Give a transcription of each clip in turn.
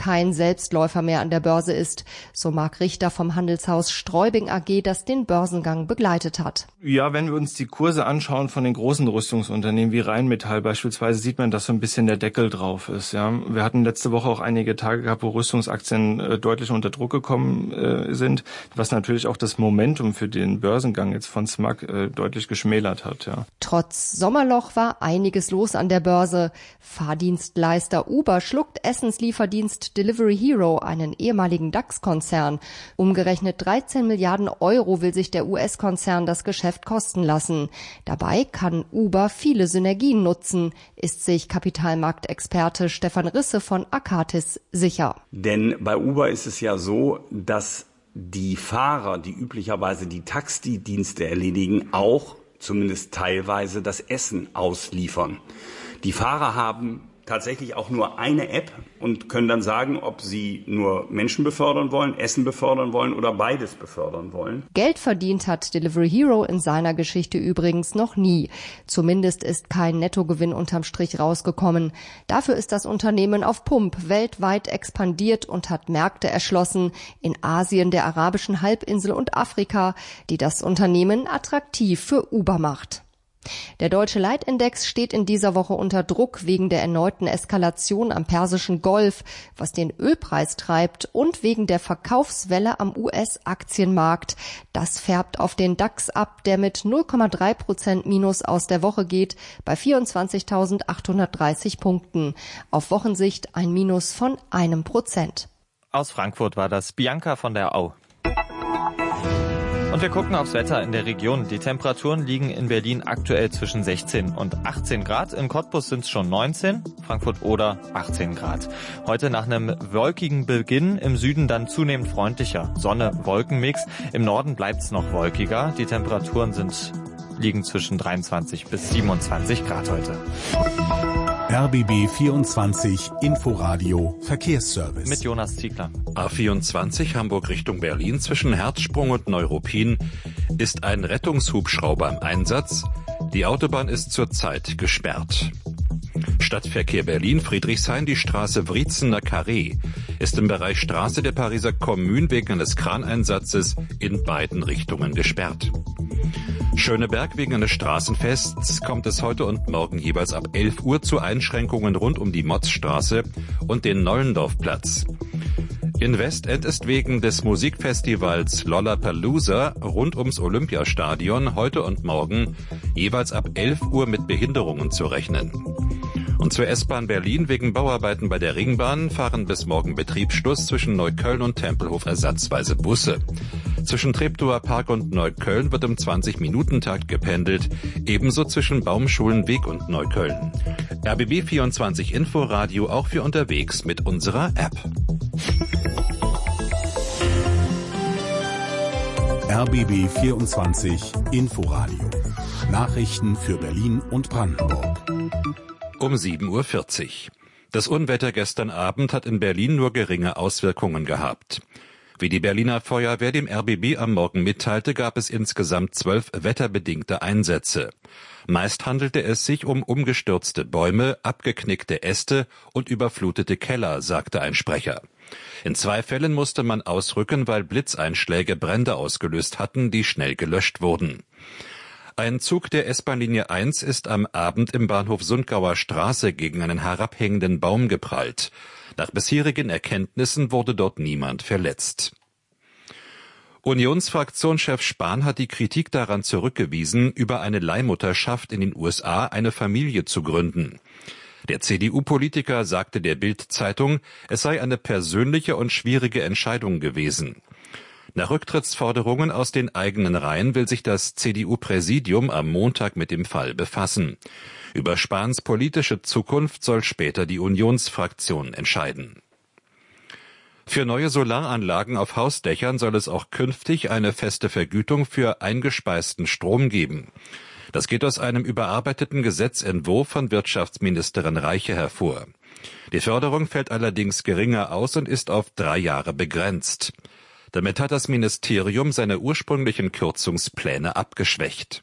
kein Selbstläufer mehr an der Börse ist, so Marc Richter vom Handelshaus Streubing AG, das den Börsengang begleitet hat. Ja, wenn wir uns die Kurse anschauen von den großen Rüstungsunternehmen wie Rheinmetall beispielsweise, sieht man, dass so ein bisschen der Deckel drauf ist. Ja, wir hatten letzte Woche auch einige Tage gehabt, wo Rüstungsaktien deutlich unter Druck gekommen sind, was natürlich auch das Momentum für den Börsengang jetzt von SMAC deutlich geschmälert hat. Ja. Trotz Sommerloch war einiges los an der Börse. Fahrdienstleister Uber schluckt Essenslieferdienst Delivery Hero, einen ehemaligen DAX-Konzern. Umgerechnet 13 Milliarden Euro will sich der US-Konzern das Geschäft kosten lassen. Dabei kann Uber viele Synergien nutzen, ist sich Kapitalmarktexperte Stefan Risse von Akatis sicher. Denn bei Uber ist es ja so, dass die Fahrer, die üblicherweise die Taxidienste erledigen, auch zumindest teilweise das Essen ausliefern. Die Fahrer haben tatsächlich auch nur eine App und können dann sagen, ob sie nur Menschen befördern wollen, Essen befördern wollen oder beides befördern wollen. Geld verdient hat Delivery Hero in seiner Geschichte übrigens noch nie. Zumindest ist kein Nettogewinn unterm Strich rausgekommen. Dafür ist das Unternehmen auf Pump weltweit expandiert und hat Märkte erschlossen in Asien, der arabischen Halbinsel und Afrika, die das Unternehmen attraktiv für Uber macht. Der deutsche Leitindex steht in dieser Woche unter Druck wegen der erneuten Eskalation am Persischen Golf, was den Ölpreis treibt, und wegen der Verkaufswelle am US-Aktienmarkt. Das färbt auf den DAX ab, der mit 0,3% Minus aus der Woche geht, bei 24.830 Punkten. Auf Wochensicht ein Minus von 1%. Aus Frankfurt war das Bianca von der Au. Und wir gucken aufs Wetter in der Region. Die Temperaturen liegen in Berlin aktuell zwischen 16 und 18 Grad. In Cottbus sind es schon 19, Frankfurt oder 18 Grad. Heute nach einem wolkigen Beginn, im Süden dann zunehmend freundlicher. Sonne-Wolkenmix. Im Norden bleibt es noch wolkiger. Die Temperaturen liegen zwischen 23 bis 27 Grad heute. RBB 24 Inforadio Verkehrsservice. Mit Jonas Ziegler. A24 Hamburg Richtung Berlin zwischen Herzsprung und Neuruppin ist ein Rettungshubschrauber im Einsatz. Die Autobahn ist zurzeit gesperrt. Stadtverkehr Berlin, Friedrichshain, die Straße Wriezener Carré ist im Bereich Straße der Pariser Kommune wegen eines Kraneinsatzes in beiden Richtungen gesperrt. Schöneberg, wegen eines Straßenfests kommt es heute und morgen jeweils ab 11 Uhr zu Einschränkungen rund um die Motzstraße und den Nollendorfplatz. In Westend ist wegen des Musikfestivals Lollapalooza rund ums Olympiastadion heute und morgen jeweils ab 11 Uhr mit Behinderungen zu rechnen. Und zur S-Bahn Berlin, wegen Bauarbeiten bei der Ringbahn fahren bis morgen Betriebsschluss zwischen Neukölln und Tempelhof ersatzweise Busse. Zwischen Treptower Park und Neukölln wird im 20-Minuten-Takt gependelt, ebenso zwischen Baumschulenweg und Neukölln. RBB 24 Inforadio auch für unterwegs mit unserer App. RBB 24 Inforadio. Nachrichten für Berlin und Brandenburg. Um 7.40 Uhr. Das Unwetter gestern Abend hat in Berlin nur geringe Auswirkungen gehabt. Wie die Berliner Feuerwehr dem RBB am Morgen mitteilte, gab es insgesamt 12 wetterbedingte Einsätze. Meist handelte es sich um umgestürzte Bäume, abgeknickte Äste und überflutete Keller, sagte ein Sprecher. In 2 Fällen musste man ausrücken, weil Blitzeinschläge Brände ausgelöst hatten, die schnell gelöscht wurden. Ein Zug der S-Bahn-Linie 1 ist am Abend im Bahnhof Sundgauer Straße gegen einen herabhängenden Baum geprallt. Nach bisherigen Erkenntnissen wurde dort niemand verletzt. Unionsfraktionschef Spahn hat die Kritik daran zurückgewiesen, über eine Leihmutterschaft in den USA eine Familie zu gründen. Der CDU-Politiker sagte der Bild-Zeitung, es sei eine persönliche und schwierige Entscheidung gewesen. Nach Rücktrittsforderungen aus den eigenen Reihen will sich das CDU-Präsidium am Montag mit dem Fall befassen. Über Spahns politische Zukunft soll später die Unionsfraktion entscheiden. Für neue Solaranlagen auf Hausdächern soll es auch künftig eine feste Vergütung für eingespeisten Strom geben. Das geht aus einem überarbeiteten Gesetzentwurf von Wirtschaftsministerin Reiche hervor. Die Förderung fällt allerdings geringer aus und ist auf 3 Jahre begrenzt. Damit hat das Ministerium seine ursprünglichen Kürzungspläne abgeschwächt.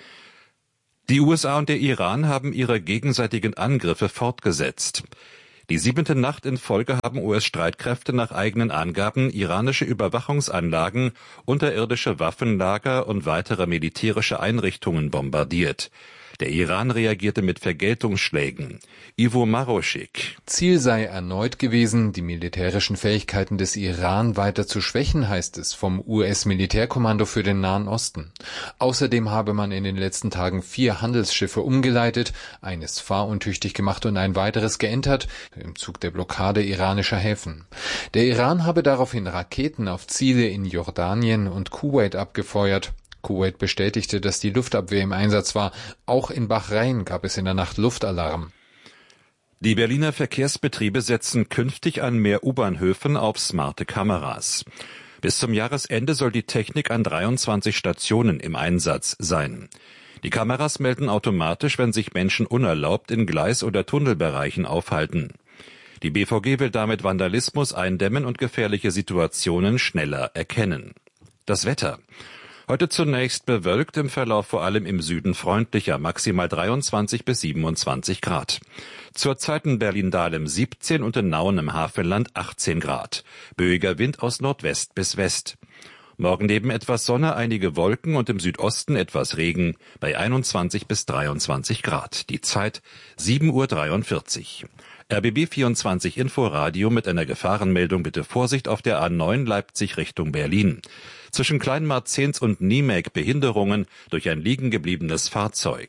Die USA und der Iran haben ihre gegenseitigen Angriffe fortgesetzt. Die 7. Nacht in Folge haben US-Streitkräfte nach eigenen Angaben iranische Überwachungsanlagen, unterirdische Waffenlager und weitere militärische Einrichtungen bombardiert. Der Iran reagierte mit Vergeltungsschlägen. Ivo Maroschik. Ziel sei erneut gewesen, die militärischen Fähigkeiten des Iran weiter zu schwächen, heißt es vom US-Militärkommando für den Nahen Osten. Außerdem habe man in den letzten Tagen 4 Handelsschiffe umgeleitet, eines fahruntüchtig gemacht und ein weiteres geentert, im Zug der Blockade iranischer Häfen. Der Iran habe daraufhin Raketen auf Ziele in Jordanien und Kuwait abgefeuert. Kuwait bestätigte, dass die Luftabwehr im Einsatz war. Auch in Bahrain gab es in der Nacht Luftalarm. Die Berliner Verkehrsbetriebe setzen künftig an mehr U-Bahnhöfen auf smarte Kameras. Bis zum Jahresende soll die Technik an 23 Stationen im Einsatz sein. Die Kameras melden automatisch, wenn sich Menschen unerlaubt in Gleis- oder Tunnelbereichen aufhalten. Die BVG will damit Vandalismus eindämmen und gefährliche Situationen schneller erkennen. Das Wetter. Heute zunächst bewölkt, im Verlauf vor allem im Süden freundlicher, maximal 23 bis 27 Grad. Zurzeit in Berlin-Dahlem 17 und in Nauen im Havelland 18 Grad. Böiger Wind aus Nordwest bis West. Morgen neben etwas Sonne einige Wolken und im Südosten etwas Regen bei 21 bis 23 Grad. Die Zeit 7:43 Uhr. RBB 24 Inforadio mit einer Gefahrenmeldung. Bitte Vorsicht auf der A9 Leipzig Richtung Berlin. Zwischen Kleinmarzens und Niemek Behinderungen durch ein liegengebliebenes Fahrzeug.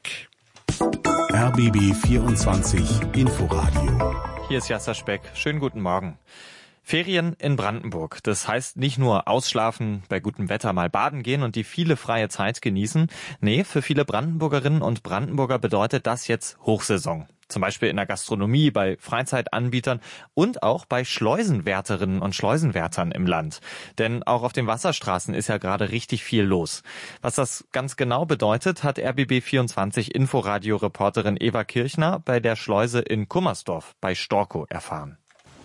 RBB 24 Inforadio. Hier ist Jasser Speck. Schönen guten Morgen. Ferien in Brandenburg. Das heißt nicht nur ausschlafen, bei gutem Wetter mal baden gehen und die viele freie Zeit genießen. Nee, für viele Brandenburgerinnen und Brandenburger bedeutet das jetzt Hochsaison. Zum Beispiel in der Gastronomie, bei Freizeitanbietern und auch bei Schleusenwärterinnen und Schleusenwärtern im Land. Denn auch auf den Wasserstraßen ist ja gerade richtig viel los. Was das ganz genau bedeutet, hat RBB24 Inforadio-Reporterin Eva Kirchner bei der Schleuse in Kummersdorf bei Storkow erfahren.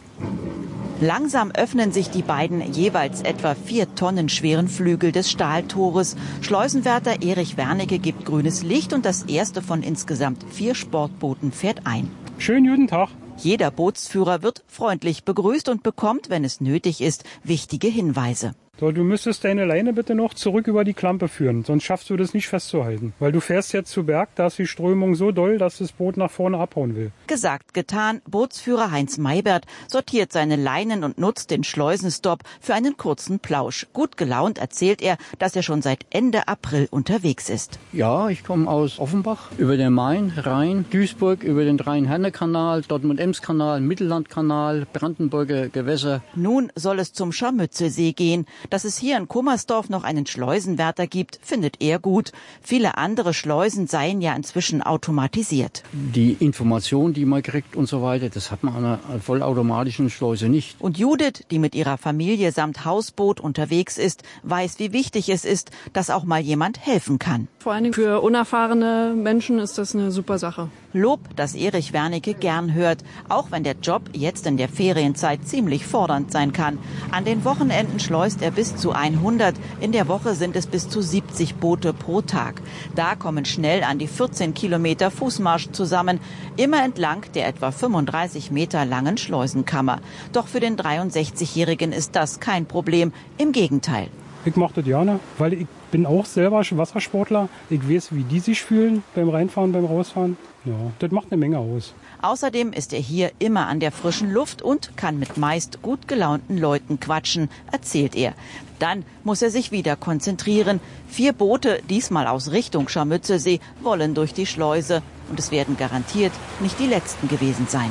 Langsam öffnen sich die beiden jeweils etwa 4 Tonnen schweren Flügel des Stahltores. Schleusenwärter Erich Wernicke gibt grünes Licht und das erste von insgesamt 4 Sportbooten fährt ein. Schönen guten Tag. Jeder Bootsführer wird freundlich begrüßt und bekommt, wenn es nötig ist, wichtige Hinweise. So, du müsstest deine Leine bitte noch zurück über die Klampe führen, sonst schaffst du das nicht festzuhalten. Weil du fährst jetzt zu Berg, da ist die Strömung so doll, dass das Boot nach vorne abhauen will. Gesagt, getan. Bootsführer Heinz Maybert sortiert seine Leinen und nutzt den Schleusenstopp für einen kurzen Plausch. Gut gelaunt erzählt er, dass er schon seit Ende April unterwegs ist. Ja, ich komme aus Offenbach, über den Main, Rhein, Duisburg, über den Rhein-Herne-Kanal, Dortmund-Ems-Kanal, Mittellandkanal, Brandenburger Gewässer. Nun soll es zum Scharmützelsee gehen. Dass es hier in Kummersdorf noch einen Schleusenwärter gibt, findet er gut. Viele andere Schleusen seien ja inzwischen automatisiert. Die Information, die man kriegt und so weiter, das hat man an einer vollautomatischen Schleuse nicht. Und Judith, die mit ihrer Familie samt Hausboot unterwegs ist, weiß, wie wichtig es ist, dass auch mal jemand helfen kann. Vor allen Dingen für unerfahrene Menschen ist das eine super Sache. Lob, das Erich Wernicke gern hört, auch wenn der Job jetzt in der Ferienzeit ziemlich fordernd sein kann. An den Wochenenden schleust er bis zu 100, in der Woche sind es bis zu 70 Boote pro Tag. Da kommen schnell an die 14 Kilometer Fußmarsch zusammen, immer entlang der etwa 35 Meter langen Schleusenkammer. Doch für den 63-Jährigen ist das kein Problem, im Gegenteil. Ich mache das gerne, weil ich bin auch selber Wassersportler. Ich weiß, wie die sich fühlen beim Reinfahren, beim Rausfahren. Ja, das macht eine Menge aus. Außerdem ist er hier immer an der frischen Luft und kann mit meist gut gelaunten Leuten quatschen, erzählt er. Dann muss er sich wieder konzentrieren. 4 Boote, diesmal aus Richtung Scharmützelsee, wollen durch die Schleuse. Und es werden garantiert nicht die letzten gewesen sein.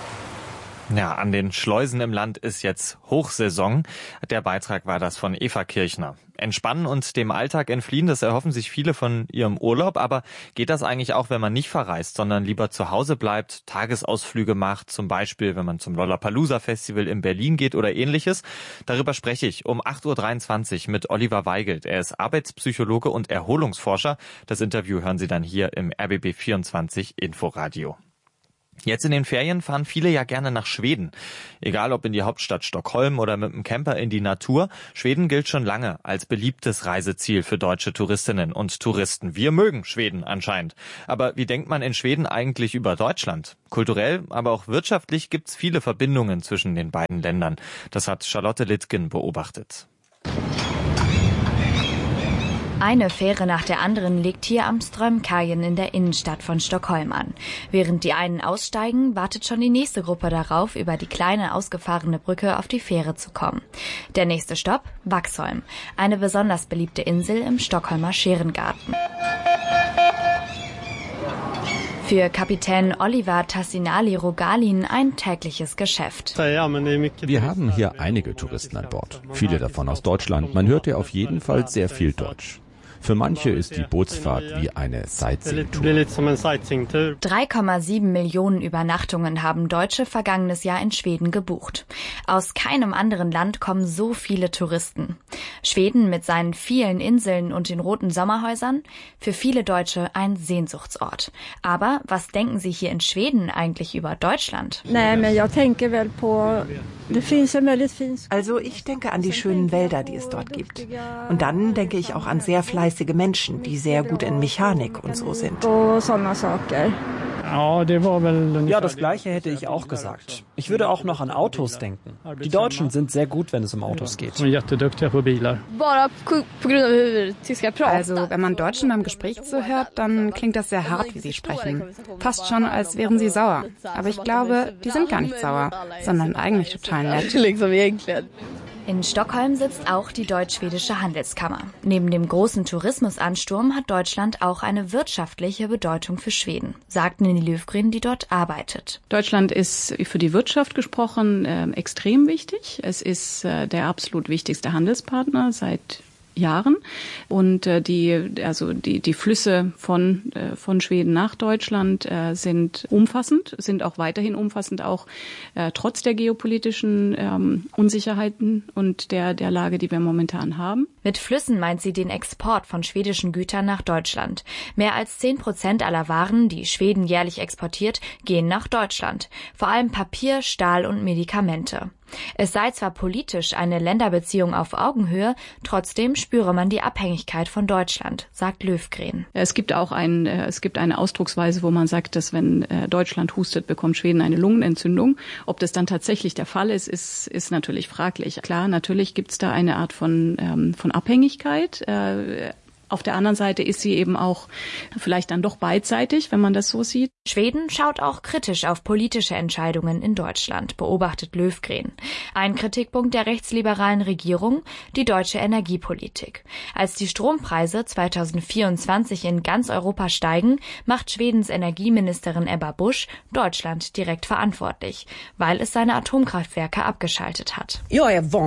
Ja, an den Schleusen im Land ist jetzt Hochsaison. Der Beitrag war das von Eva Kirchner. Entspannen und dem Alltag entfliehen, das erhoffen sich viele von ihrem Urlaub. Aber geht das eigentlich auch, wenn man nicht verreist, sondern lieber zu Hause bleibt, Tagesausflüge macht, zum Beispiel, wenn man zum Lollapalooza-Festival in Berlin geht oder ähnliches? Darüber spreche ich um 8:23 Uhr mit Oliver Weigelt. Er ist Arbeitspsychologe und Erholungsforscher. Das Interview hören Sie dann hier im RBB 24 Inforadio. Jetzt in den Ferien fahren viele ja gerne nach Schweden. Egal ob in die Hauptstadt Stockholm oder mit dem Camper in die Natur. Schweden gilt schon lange als beliebtes Reiseziel für deutsche Touristinnen und Touristen. Wir mögen Schweden anscheinend. Aber wie denkt man in Schweden eigentlich über Deutschland? Kulturell, aber auch wirtschaftlich gibt's viele Verbindungen zwischen den beiden Ländern. Das hat Charlotte Littgen beobachtet. Eine Fähre nach der anderen legt hier am Strömkajen in der Innenstadt von Stockholm an. Während die einen aussteigen, wartet schon die nächste Gruppe darauf, über die kleine ausgefahrene Brücke auf die Fähre zu kommen. Der nächste Stopp, Vaxholm, eine besonders beliebte Insel im Stockholmer Scherengarten. Für Kapitän Oliver Tassinali-Rogalin ein tägliches Geschäft. Wir haben hier einige Touristen an Bord, viele davon aus Deutschland. Man hört ja auf jeden Fall sehr viel Deutsch. Für manche ist die Bootsfahrt wie eine Sightseeing-Tour. 3,7 Millionen Übernachtungen haben Deutsche vergangenes Jahr in Schweden gebucht. Aus keinem anderen Land kommen so viele Touristen. Schweden mit seinen vielen Inseln und den roten Sommerhäusern, für viele Deutsche ein Sehnsuchtsort. Aber was denken Sie hier in Schweden eigentlich über Deutschland? Also ich denke an die schönen Wälder, die es dort gibt. Und dann denke ich auch an sehr fleißige Menschen, die sehr gut in Mechanik und so sind. Ja, das Gleiche hätte ich auch gesagt. Ich würde auch noch an Autos denken. Die Deutschen sind sehr gut, wenn es um Autos geht. Also, wenn man Deutschen beim Gespräch zuhört, dann klingt das sehr hart, wie sie sprechen. Fast schon, als wären sie sauer. Aber ich glaube, die sind gar nicht sauer, sondern eigentlich total nett. In Stockholm sitzt auch die Deutsch-Schwedische Handelskammer. Neben dem großen Tourismusansturm hat Deutschland auch eine wirtschaftliche Bedeutung für Schweden, sagt Nini Löfgren, die dort arbeitet. Deutschland ist für die Wirtschaft gesprochen extrem wichtig. Es ist der absolut wichtigste Handelspartner seit Jahren und die Flüsse von Schweden nach Deutschland sind umfassend, sind auch weiterhin umfassend, auch trotz der geopolitischen Unsicherheiten und der Lage, die wir momentan haben. Mit Flüssen meint sie den Export von schwedischen Gütern nach Deutschland. Mehr als 10% aller Waren, die Schweden jährlich exportiert, gehen nach Deutschland. Vor allem Papier, Stahl und Medikamente. Es sei zwar politisch eine Länderbeziehung auf Augenhöhe, trotzdem spüre man die Abhängigkeit von Deutschland, sagt Löfgren. Es gibt eine Ausdrucksweise, wo man sagt, dass wenn Deutschland hustet, bekommt Schweden eine Lungenentzündung. Ob das dann tatsächlich der Fall ist natürlich fraglich. Klar, natürlich gibt es da eine Art von Abhängigkeit. Auf der anderen Seite ist sie eben auch vielleicht dann doch beidseitig, wenn man das so sieht. Schweden schaut auch kritisch auf politische Entscheidungen in Deutschland, beobachtet Löfgren. Ein Kritikpunkt der rechtsliberalen Regierung, die deutsche Energiepolitik. Als die Strompreise 2024 in ganz Europa steigen, macht Schwedens Energieministerin Ebba Busch Deutschland direkt verantwortlich, weil es seine Atomkraftwerke abgeschaltet hat. Ich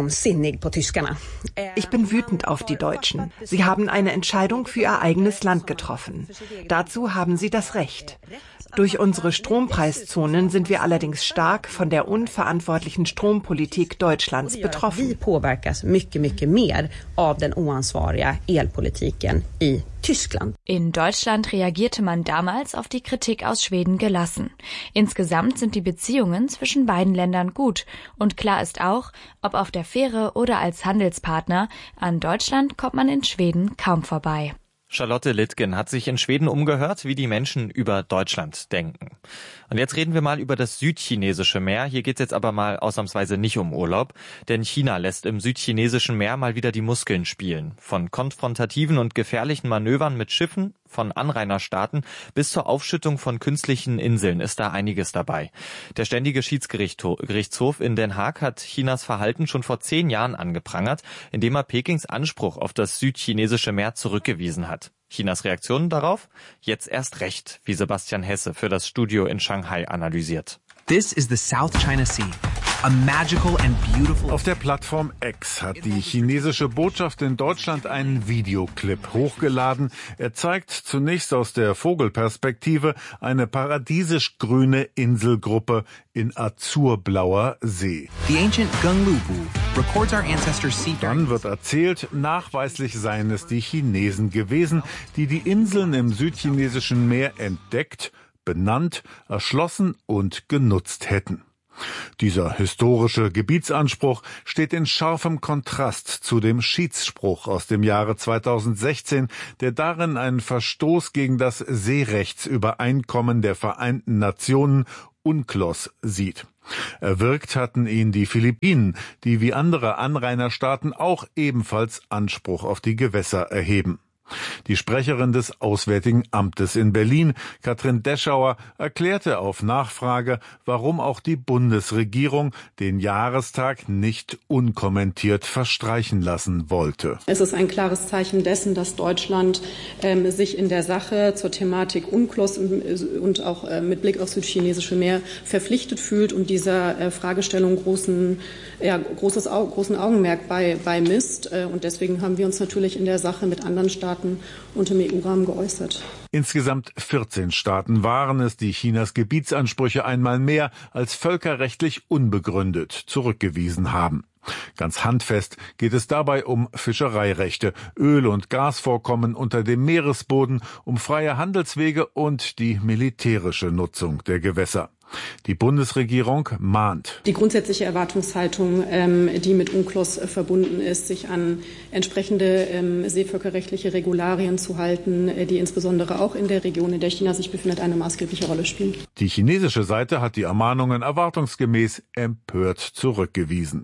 bin wütend auf die Deutschen. Sie haben eine Entscheidung für ihr eigenes Land getroffen. Dazu haben sie das Recht. Durch unsere Strompreiszonen sind wir allerdings stark von der unverantwortlichen Strompolitik Deutschlands betroffen. Vi påverkas mycket mer av den oansvariga elpolitiken i Tyskland. In Deutschland reagierte man damals auf die Kritik aus Schweden gelassen. Insgesamt sind die Beziehungen zwischen beiden Ländern gut. Und klar ist auch, ob auf der Fähre oder als Handelspartner, an Deutschland kommt man in Schweden kaum vorbei. Charlotte Littgen hat sich in Schweden umgehört, wie die Menschen über Deutschland denken. Und jetzt reden wir mal über das südchinesische Meer. Hier geht's jetzt aber mal ausnahmsweise nicht um Urlaub, denn China lässt im südchinesischen Meer mal wieder die Muskeln spielen. Von konfrontativen und gefährlichen Manövern mit Schiffen, von Anrainerstaaten bis zur Aufschüttung von künstlichen Inseln ist da einiges dabei. Der Ständige Schiedsgerichtshof in Den Haag hat Chinas Verhalten schon vor 10 Jahren angeprangert, indem er Pekings Anspruch auf das südchinesische Meer zurückgewiesen hat. Chinas Reaktionen darauf? Jetzt erst recht, wie Sebastian Hesse für das Studio in Shanghai analysiert. This is the South China Sea. A magical and beautiful. Auf der Plattform X hat die chinesische Botschaft in Deutschland einen Videoclip hochgeladen. Er zeigt zunächst aus der Vogelperspektive eine paradiesisch grüne Inselgruppe in azurblauer See. The ancient Genglubu records our ancestors' seafaring. Dann wird erzählt, nachweislich seien es die Chinesen gewesen, die die Inseln im südchinesischen Meer entdeckt, benannt, erschlossen und genutzt hätten. Dieser historische Gebietsanspruch steht in scharfem Kontrast zu dem Schiedsspruch aus dem Jahre 2016, der darin einen Verstoß gegen das Seerechtsübereinkommen der Vereinten Nationen UNCLOS sieht. Erwirkt hatten ihn die Philippinen, die wie andere Anrainerstaaten auch ebenfalls Anspruch auf die Gewässer erheben. Die Sprecherin des Auswärtigen Amtes in Berlin, Katrin Deschauer, erklärte auf Nachfrage, warum auch die Bundesregierung den Jahrestag nicht unkommentiert verstreichen lassen wollte. Es ist ein klares Zeichen dessen, dass Deutschland sich in der Sache zur Thematik UNCLOS und auch mit Blick aufs südchinesische Meer verpflichtet fühlt und dieser Fragestellung großen Augenmerk beimisst. Und deswegen haben wir uns natürlich in der Sache mit anderen Staaten und im EU-Rahmen geäußert. Insgesamt 14 Staaten waren es, die Chinas Gebietsansprüche einmal mehr als völkerrechtlich unbegründet zurückgewiesen haben. Ganz handfest geht es dabei um Fischereirechte, Öl- und Gasvorkommen unter dem Meeresboden, um freie Handelswege und die militärische Nutzung der Gewässer. Die Bundesregierung mahnt. Die grundsätzliche Erwartungshaltung, die mit UNCLOS verbunden ist, sich an entsprechende seevölkerrechtliche Regularien zu halten, die insbesondere auch in der Region, in der China sich befindet, eine maßgebliche Rolle spielen. Die chinesische Seite hat die Ermahnungen erwartungsgemäß empört zurückgewiesen.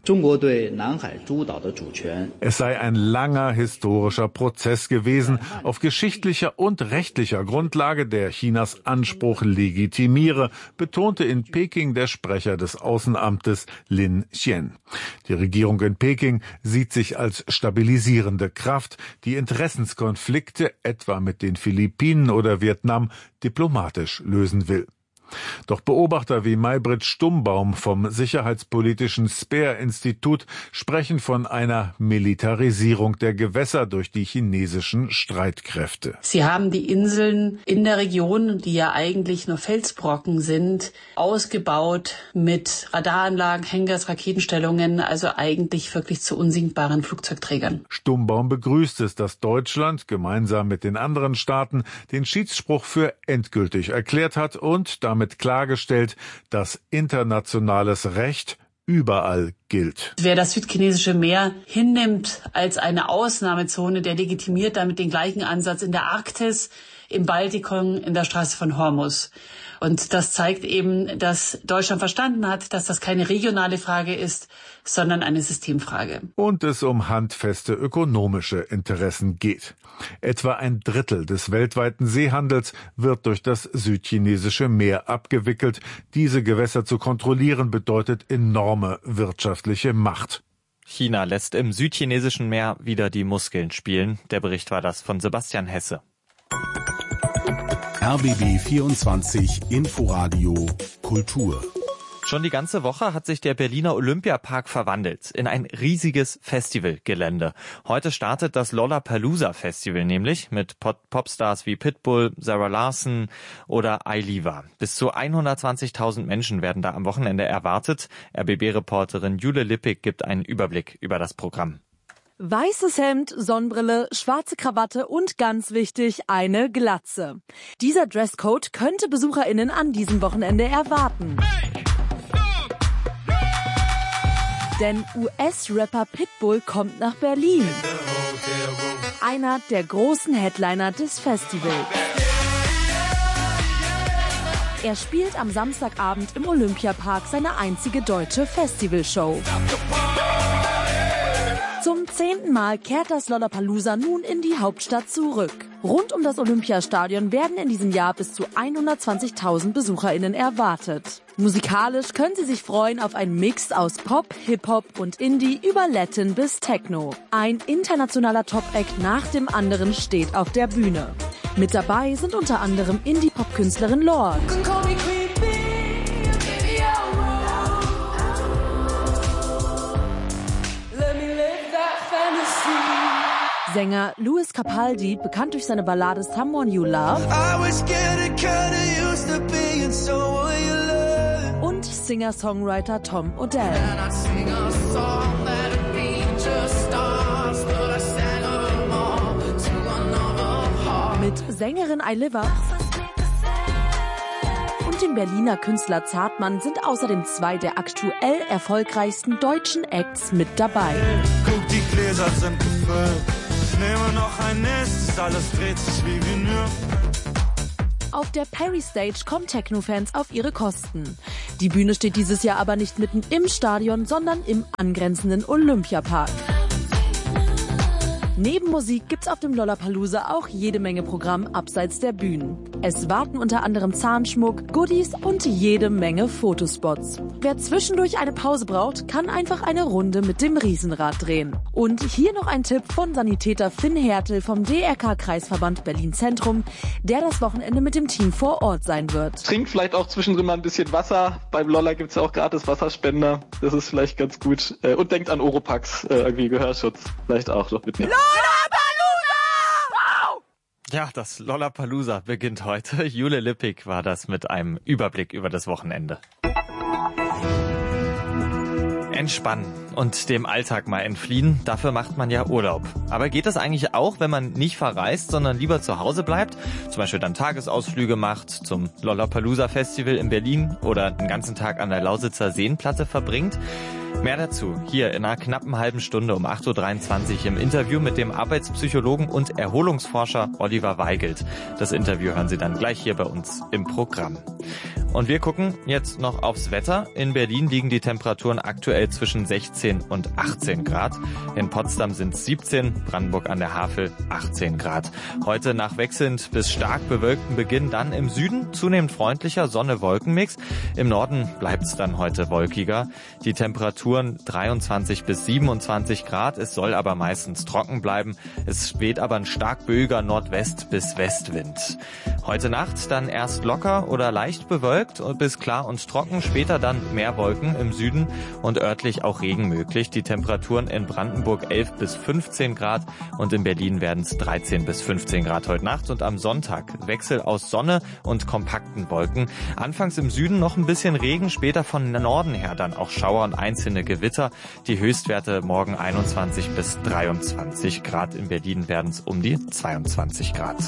Es sei ein langer historischer Prozess gewesen, auf geschichtlicher und rechtlicher Grundlage, der Chinas Anspruch legitimiere, betont in Peking der Sprecher des Außenamtes Lin Xian. Die Regierung in Peking sieht sich als stabilisierende Kraft, die Interessenskonflikte etwa mit den Philippinen oder Vietnam diplomatisch lösen will. Doch Beobachter wie Maybrit Stumbaum vom sicherheitspolitischen SPARE-Institut sprechen von einer Militarisierung der Gewässer durch die chinesischen Streitkräfte. Sie haben die Inseln in der Region, die ja eigentlich nur Felsbrocken sind, ausgebaut mit Radaranlagen, Hangars, Raketenstellungen, also eigentlich wirklich zu unsinkbaren Flugzeugträgern. Stumbaum begrüßt es, dass Deutschland gemeinsam mit den anderen Staaten den Schiedsspruch für endgültig erklärt hat und damit klargestellt, dass internationales Recht überall gilt. Wer das südchinesische Meer hinnimmt als eine Ausnahmezone, der legitimiert damit den gleichen Ansatz in der Arktis, im Baltikum, in der Straße von Hormuz. Und das zeigt eben, dass Deutschland verstanden hat, dass das keine regionale Frage ist, sondern eine Systemfrage. Und es um handfeste ökonomische Interessen geht. Etwa 1/3 des weltweiten Seehandels wird durch das südchinesische Meer abgewickelt. Diese Gewässer zu kontrollieren bedeutet enorme wirtschaftliche Macht. China lässt im südchinesischen Meer wieder die Muskeln spielen. Der Bericht war das von Sebastian Hesse. RBB 24 Inforadio Kultur. Schon die ganze Woche hat sich der Berliner Olympiapark verwandelt in ein riesiges Festivalgelände. Heute startet das Lollapalooza Festival nämlich mit Popstars wie Pitbull, Sarah Larson oder Ailiva. Bis zu 120.000 Menschen werden da am Wochenende erwartet. RBB-Reporterin Jule Lippig gibt einen Überblick über das Programm. Weißes Hemd, Sonnenbrille, schwarze Krawatte und ganz wichtig, eine Glatze. Dieser Dresscode könnte BesucherInnen an diesem Wochenende erwarten. Denn US-Rapper Pitbull kommt nach Berlin. Einer der großen Headliner des Festivals. Er spielt am Samstagabend im Olympiapark seine einzige deutsche Festivalshow. Zum 10. Mal kehrt das Lollapalooza nun in die Hauptstadt zurück. Rund um das Olympiastadion werden in diesem Jahr bis zu 120.000 BesucherInnen erwartet. Musikalisch können Sie sich freuen auf einen Mix aus Pop, Hip-Hop und Indie über Latin bis Techno. Ein internationaler Top-Act nach dem anderen steht auf der Bühne. Mit dabei sind unter anderem Indie-Pop-Künstlerin Lorde. Sänger Louis Capaldi, bekannt durch seine Ballade Someone You Love. Und Singer-Songwriter Tom Odell. Mit Sängerin Ailiva und dem Berliner Künstler Zartmann sind außerdem 2 der aktuell erfolgreichsten deutschen Acts mit dabei. Guck, die Gläser sind gefüllt. Ich nehme noch ein nächstes, alles dreht sich wie Vinyl. Auf der Perry Stage kommen Techno-Fans auf ihre Kosten. Die Bühne steht dieses Jahr aber nicht mitten im Stadion, sondern im angrenzenden Olympiapark. Neben Musik gibt's auf dem Lollapalooza auch jede Menge Programm abseits der Bühnen. Es warten unter anderem Zahnschmuck, Goodies und jede Menge Fotospots. Wer zwischendurch eine Pause braucht, kann einfach eine Runde mit dem Riesenrad drehen. Und hier noch ein Tipp von Sanitäter Finn Hertel vom DRK-Kreisverband Berlin-Zentrum, der das Wochenende mit dem Team vor Ort sein wird. Trinkt vielleicht auch zwischendrin mal ein bisschen Wasser. Beim Lolla gibt's ja auch gratis Wasserspender. Das ist vielleicht ganz gut. Und denkt an Oropax, irgendwie Gehörschutz. Vielleicht auch noch mitnehmen. Ja, das Lollapalooza beginnt heute. Jule Lippig war das mit einem Überblick über das Wochenende. Entspannen und dem Alltag mal entfliehen, dafür macht man ja Urlaub. Aber geht das eigentlich auch, wenn man nicht verreist, sondern lieber zu Hause bleibt? Zum Beispiel dann Tagesausflüge macht, zum Lollapalooza Festival in Berlin oder den ganzen Tag an der Lausitzer Seenplatte verbringt? Mehr dazu hier in einer knappen halben Stunde um 8.23 Uhr im Interview mit dem Arbeitspsychologen und Erholungsforscher Oliver Weigelt. Das Interview hören Sie dann gleich hier bei uns im Programm. Und wir gucken jetzt noch aufs Wetter. In Berlin liegen die Temperaturen aktuell zwischen 16 und 18 Grad. In Potsdam sind es 17, Brandenburg an der Havel 18 Grad. Heute nach wechselnd bis stark bewölkten Beginn dann im Süden zunehmend freundlicher Sonne-Wolken-Mix. Im Norden bleibt es dann heute wolkiger. Die Temperaturen 23 bis 27 Grad. Es soll aber meistens trocken bleiben. Es weht aber ein stark böiger Nordwest- bis Westwind. Heute Nacht dann erst locker oder leicht bewölkt und bis klar und trocken, später dann mehr Wolken im Süden und örtlich auch Regen möglich. Die Temperaturen in Brandenburg 11 bis 15 Grad und in Berlin werden es 13 bis 15 Grad heute Nacht und am Sonntag Wechsel aus Sonne und kompakten Wolken. Anfangs im Süden noch ein bisschen Regen, später von Norden her dann auch Schauer und einzelne Gewitter. Die Höchstwerte morgen 21 bis 23 Grad. In Berlin werden es um die 22 Grad.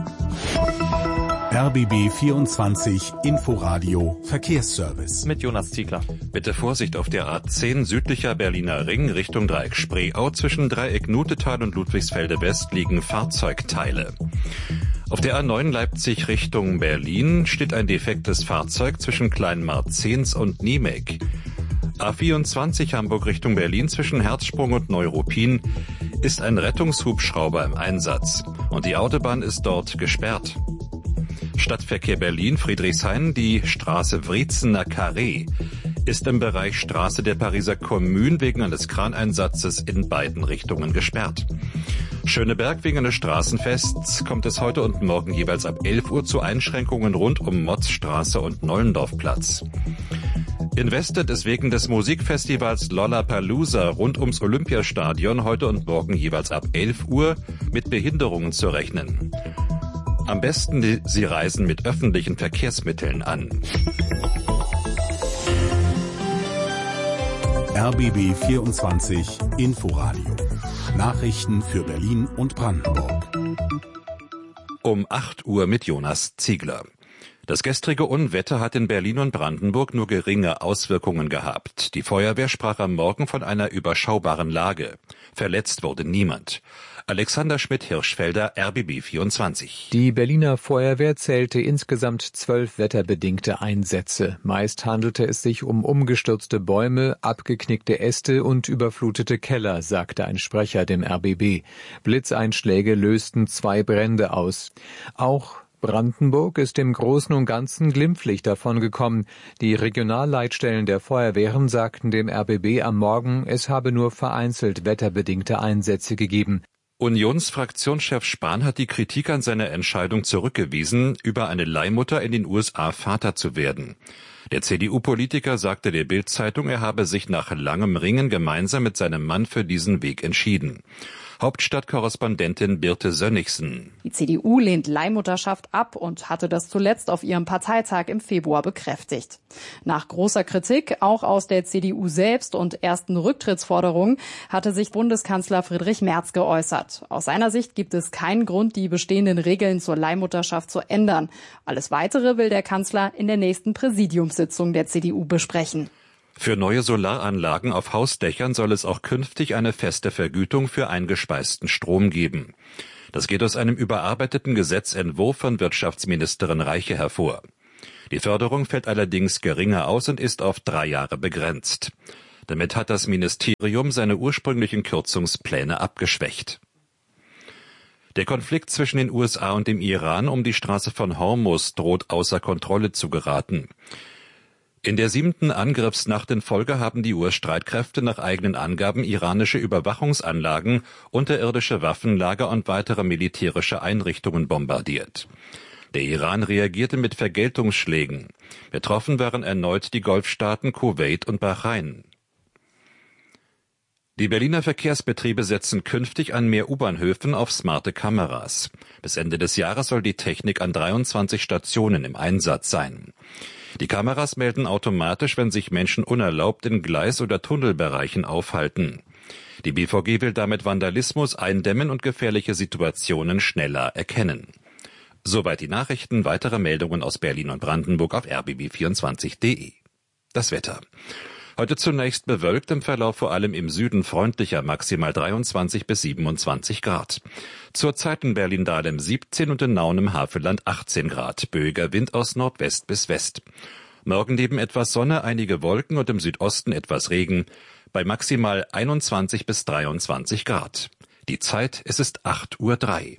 RBB 24 Inforadio Verkehrsservice. Mit Jonas Ziegler. Bitte Vorsicht auf der A10 südlicher Berliner Ring Richtung Dreieck Spreeau. Zwischen Dreieck Nutetal und Ludwigsfelde West liegen Fahrzeugteile. Auf der A9 Leipzig Richtung Berlin steht ein defektes Fahrzeug zwischen Kleinmarzens und Niemek. A24 Hamburg Richtung Berlin zwischen Herzsprung und Neuruppin ist ein Rettungshubschrauber im Einsatz und die Autobahn ist dort gesperrt. Stadtverkehr Berlin, Friedrichshain, die Straße Wriezener Carré ist im Bereich Straße der Pariser Kommune wegen eines Kraneinsatzes in beiden Richtungen gesperrt. Schöneberg wegen eines Straßenfests kommt es heute und morgen jeweils ab 11 Uhr zu Einschränkungen rund um Motzstraße und Nollendorfplatz. In Westedt ist wegen des Musikfestivals Lollapalooza rund ums Olympiastadion heute und morgen jeweils ab 11 Uhr mit Behinderungen zu rechnen. Am besten Sie reisen mit öffentlichen Verkehrsmitteln an. RBB 24 Inforadio. Nachrichten für Berlin und Brandenburg. Um 8 Uhr mit Jonas Ziegler. Das gestrige Unwetter hat in Berlin und Brandenburg nur geringe Auswirkungen gehabt. Die Feuerwehr sprach am Morgen von einer überschaubaren Lage. Verletzt wurde niemand. Alexander Schmidt-Hirschfelder, RBB 24. Die Berliner Feuerwehr zählte insgesamt 12 wetterbedingte Einsätze. Meist handelte es sich um umgestürzte Bäume, abgeknickte Äste und überflutete Keller, sagte ein Sprecher dem RBB. Blitzeinschläge lösten 2 Brände aus. Auch Brandenburg ist im Großen und Ganzen glimpflich davongekommen. Die Regionalleitstellen der Feuerwehren sagten dem RBB am Morgen, es habe nur vereinzelt wetterbedingte Einsätze gegeben. Unionsfraktionschef Spahn hat die Kritik an seiner Entscheidung zurückgewiesen, über eine Leihmutter in den USA Vater zu werden. Der CDU-Politiker sagte der Bild-Zeitung, er habe sich nach langem Ringen gemeinsam mit seinem Mann für diesen Weg entschieden. Hauptstadtkorrespondentin Birte Sönnigsen. Die CDU lehnt Leihmutterschaft ab und hatte das zuletzt auf ihrem Parteitag im Februar bekräftigt. Nach großer Kritik, auch aus der CDU selbst und ersten Rücktrittsforderungen, hatte sich Bundeskanzler Friedrich Merz geäußert. Aus seiner Sicht gibt es keinen Grund, die bestehenden Regeln zur Leihmutterschaft zu ändern. Alles Weitere will der Kanzler in der nächsten Präsidiumssitzung der CDU besprechen. Für neue Solaranlagen auf Hausdächern soll es auch künftig eine feste Vergütung für eingespeisten Strom geben. Das geht aus einem überarbeiteten Gesetzentwurf von Wirtschaftsministerin Reiche hervor. Die Förderung fällt allerdings geringer aus und ist auf 3 Jahre begrenzt. Damit hat das Ministerium seine ursprünglichen Kürzungspläne abgeschwächt. Der Konflikt zwischen den USA und dem Iran um die Straße von Hormuz droht außer Kontrolle zu geraten. In der 7. Angriffsnacht in Folge haben die US-Streitkräfte nach eigenen Angaben iranische Überwachungsanlagen, unterirdische Waffenlager und weitere militärische Einrichtungen bombardiert. Der Iran reagierte mit Vergeltungsschlägen. Betroffen waren erneut die Golfstaaten Kuwait und Bahrain. Die Berliner Verkehrsbetriebe setzen künftig an mehr U-Bahnhöfen auf smarte Kameras. Bis Ende des Jahres soll die Technik an 23 Stationen im Einsatz sein. Die Kameras melden automatisch, wenn sich Menschen unerlaubt in Gleis- oder Tunnelbereichen aufhalten. Die BVG will damit Vandalismus eindämmen und gefährliche Situationen schneller erkennen. Soweit die Nachrichten. Weitere Meldungen aus Berlin und Brandenburg auf rbb24.de. Das Wetter. Heute zunächst bewölkt, im Verlauf vor allem im Süden freundlicher, maximal 23 bis 27 Grad. Zurzeit in Berlin-Dahlem 17 und in Nauen im Havelland 18 Grad. Böiger Wind aus Nordwest bis West. Morgen neben etwas Sonne einige Wolken und im Südosten etwas Regen. Bei maximal 21 bis 23 Grad. Die Zeit, es ist 8:03 Uhr.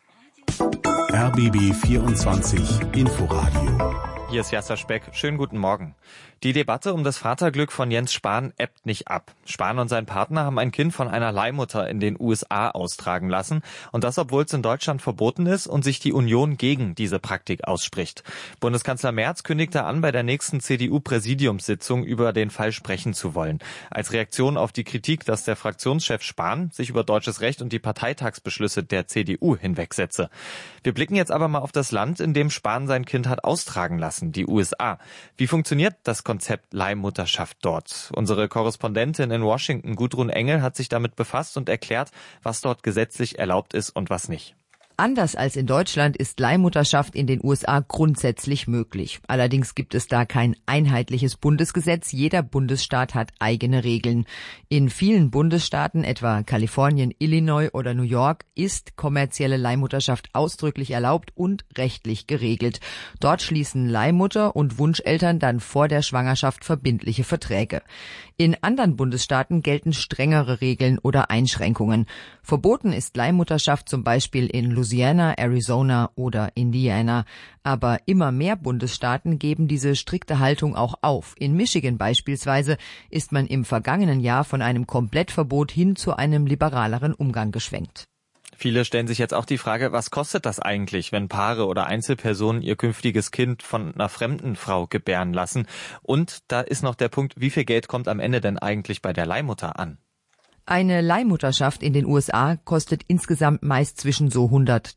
RBB 24 Inforadio. Hier ist Jasser Speck. Schönen guten Morgen. Die Debatte um das Vaterglück von Jens Spahn ebbt nicht ab. Spahn und sein Partner haben ein Kind von einer Leihmutter in den USA austragen lassen. Und das, obwohl es in Deutschland verboten ist und sich die Union gegen diese Praktik ausspricht. Bundeskanzler Merz kündigte an, bei der nächsten CDU-Präsidiumssitzung über den Fall sprechen zu wollen. Als Reaktion auf die Kritik, dass der Fraktionschef Spahn sich über deutsches Recht und die Parteitagsbeschlüsse der CDU hinwegsetze. Wir blicken jetzt aber mal auf das Land, in dem Spahn sein Kind hat austragen lassen, die USA. Wie funktioniert das Konzept Leihmutterschaft dort? Unsere Korrespondentin in Washington, Gudrun Engel, hat sich damit befasst und erklärt, was dort gesetzlich erlaubt ist und was nicht. Anders als in Deutschland ist Leihmutterschaft in den USA grundsätzlich möglich. Allerdings gibt es da kein einheitliches Bundesgesetz. Jeder Bundesstaat hat eigene Regeln. In vielen Bundesstaaten, etwa Kalifornien, Illinois oder New York, ist kommerzielle Leihmutterschaft ausdrücklich erlaubt und rechtlich geregelt. Dort schließen Leihmutter und Wunscheltern dann vor der Schwangerschaft verbindliche Verträge. In anderen Bundesstaaten gelten strengere Regeln oder Einschränkungen. Verboten ist Leihmutterschaft zum Beispiel in Louisiana, Arizona oder Indiana. Aber immer mehr Bundesstaaten geben diese strikte Haltung auch auf. In Michigan beispielsweise ist man im vergangenen Jahr von einem Komplettverbot hin zu einem liberaleren Umgang geschwenkt. Viele stellen sich jetzt auch die Frage, was kostet das eigentlich, wenn Paare oder Einzelpersonen ihr künftiges Kind von einer fremden Frau gebären lassen? Und da ist noch der Punkt, wie viel Geld kommt am Ende denn eigentlich bei der Leihmutter an? Eine Leihmutterschaft in den USA kostet insgesamt meist zwischen so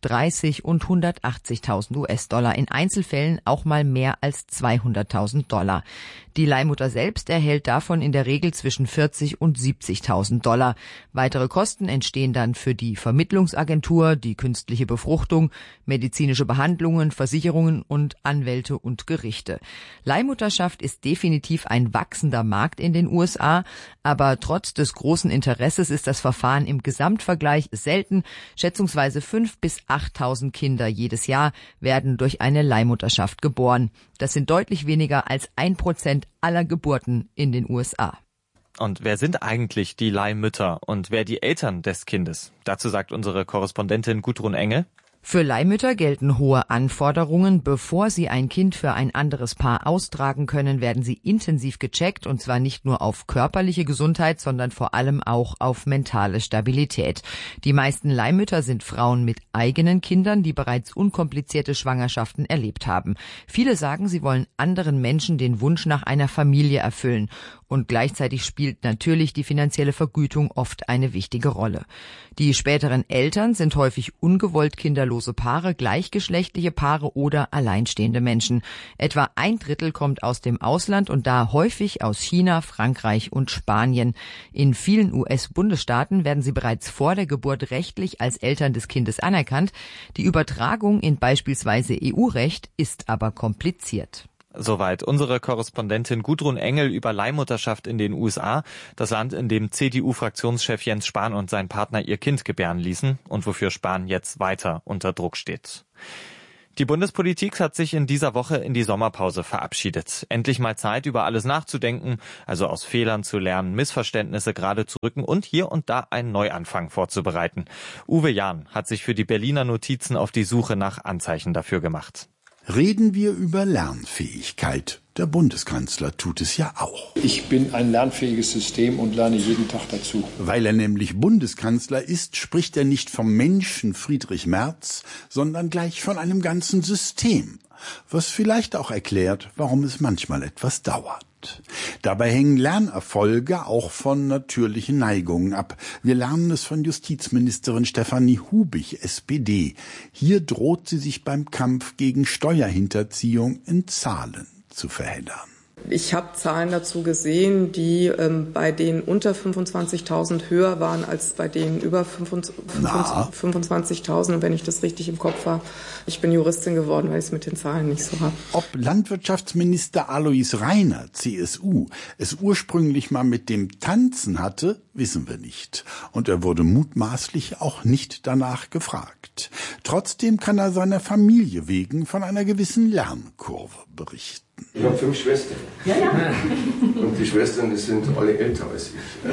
130 und 180.000 US-Dollar, in Einzelfällen auch mal mehr als 200.000 Dollar. Die Leihmutter selbst erhält davon in der Regel zwischen 40 und 70.000 Dollar. Weitere Kosten entstehen dann für die Vermittlungsagentur, die künstliche Befruchtung, medizinische Behandlungen, Versicherungen und Anwälte und Gerichte. Leihmutterschaft ist definitiv ein wachsender Markt in den USA, aber trotz des großen Interesses ist das Verfahren im Gesamtvergleich selten. Schätzungsweise 5.000 bis 8.000 Kinder jedes Jahr werden durch eine Leihmutterschaft geboren. Das sind deutlich weniger als 1% aller Geburten in den USA. Und wer sind eigentlich die Leihmütter und wer die Eltern des Kindes? Dazu sagt unsere Korrespondentin Gudrun Engel. Für Leihmütter gelten hohe Anforderungen. Bevor sie ein Kind für ein anderes Paar austragen können, werden sie intensiv gecheckt, und zwar nicht nur auf körperliche Gesundheit, sondern vor allem auch auf mentale Stabilität. Die meisten Leihmütter sind Frauen mit eigenen Kindern, die bereits unkomplizierte Schwangerschaften erlebt haben. Viele sagen, sie wollen anderen Menschen den Wunsch nach einer Familie erfüllen. Und gleichzeitig spielt natürlich die finanzielle Vergütung oft eine wichtige Rolle. Die späteren Eltern sind häufig ungewollt kinderlose Paare, gleichgeschlechtliche Paare oder alleinstehende Menschen. Etwa 1/3 kommt aus dem Ausland und da häufig aus China, Frankreich und Spanien. In vielen US-Bundesstaaten werden sie bereits vor der Geburt rechtlich als Eltern des Kindes anerkannt. Die Übertragung in beispielsweise EU-Recht ist aber kompliziert. Soweit unsere Korrespondentin Gudrun Engel über Leihmutterschaft in den USA, das Land, in dem CDU-Fraktionschef Jens Spahn und sein Partner ihr Kind gebären ließen und wofür Spahn jetzt weiter unter Druck steht. Die Bundespolitik hat sich in dieser Woche in die Sommerpause verabschiedet. Endlich mal Zeit, über alles nachzudenken, also aus Fehlern zu lernen, Missverständnisse gerade zu rücken und hier und da einen Neuanfang vorzubereiten. Uwe Jahn hat sich für die Berliner Notizen auf die Suche nach Anzeichen dafür gemacht. Reden wir über Lernfähigkeit. Der Bundeskanzler tut es ja auch. Ich bin ein lernfähiges System und lerne jeden Tag dazu. Weil er nämlich Bundeskanzler ist, spricht er nicht vom Menschen Friedrich Merz, sondern gleich von einem ganzen System. Was vielleicht auch erklärt, warum es manchmal etwas dauert. Dabei hängen Lernerfolge auch von natürlichen Neigungen ab. Wir lernen es von Justizministerin Stefanie Hubich, SPD. Hier droht sie sich beim Kampf gegen Steuerhinterziehung in Zahlen zu verheddern. Ich habe Zahlen dazu gesehen, die bei denen unter 25.000 höher waren als bei denen über 25.000, wenn ich das richtig im Kopf habe. Ich bin Juristin geworden, weil ich es mit den Zahlen nicht so habe. Ob Landwirtschaftsminister Alois Rainer, CSU, es ursprünglich mal mit dem Tanzen hatte, wissen wir nicht. Und er wurde mutmaßlich auch nicht danach gefragt. Trotzdem kann er seiner Familie wegen von einer gewissen Lernkurve berichten. Ich habe 5 Schwestern. Ja. Und die Schwestern, die sind alle älter als ich.